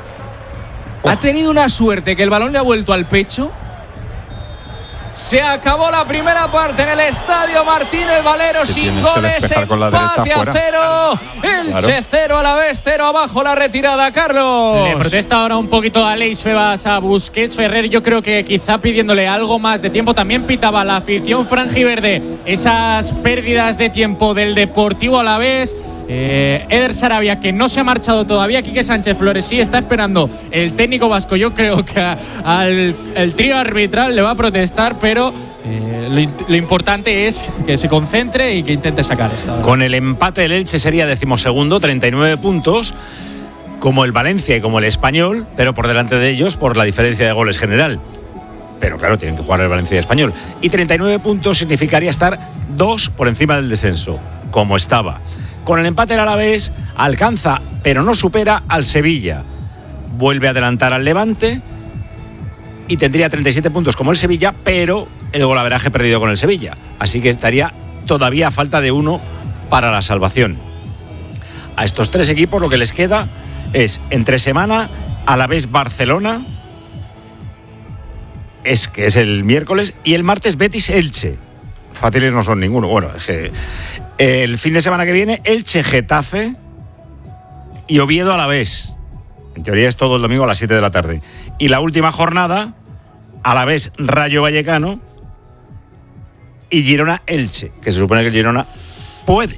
Ha tenido una suerte que el balón le ha vuelto al pecho. Se acabó la primera parte en el estadio Martínez Valero sin goles, empate a cero. Elche cero, Alavés cero, abajo la retirada, Carlos. Le protesta ahora un poquito a Leis Febas, a Busquets. Ferrer, yo creo que quizá pidiéndole algo más de tiempo. También pitaba la afición franjiverde esas pérdidas de tiempo del Deportivo Alavés. Eh, Eder Sarabia, que no se ha marchado todavía. Quique Sánchez Flores sí está esperando el técnico vasco. Yo creo que a, al el trío arbitral le va a protestar, pero eh, lo, lo importante es que se concentre y que intente sacar esta. Con el empate el Elche sería decimosegundo, treinta y nueve puntos, como el Valencia y como el Español, pero por delante de ellos por la diferencia de goles general. Pero claro, tienen que jugar el Valencia y el Español. Y treinta y nueve puntos significaría estar dos por encima del descenso, como estaba. Con el empate el Alavés alcanza, pero no supera al Sevilla. Vuelve a adelantar al Levante y tendría treinta y siete puntos como el Sevilla, pero el golaveraje perdido con el Sevilla. Así que estaría todavía a falta de uno para la salvación. A estos tres equipos lo que les queda es, entre semana, Alavés Barcelona, es que es el miércoles, y el martes Betis Elche. Fáciles no son ninguno. Bueno, es que el fin de semana que viene Elche Getafe y Oviedo Alavés. En teoría es todo el domingo a las siete de la tarde. Y la última jornada, Alavés Rayo Vallecano y Girona Elche, que se supone que el Girona puede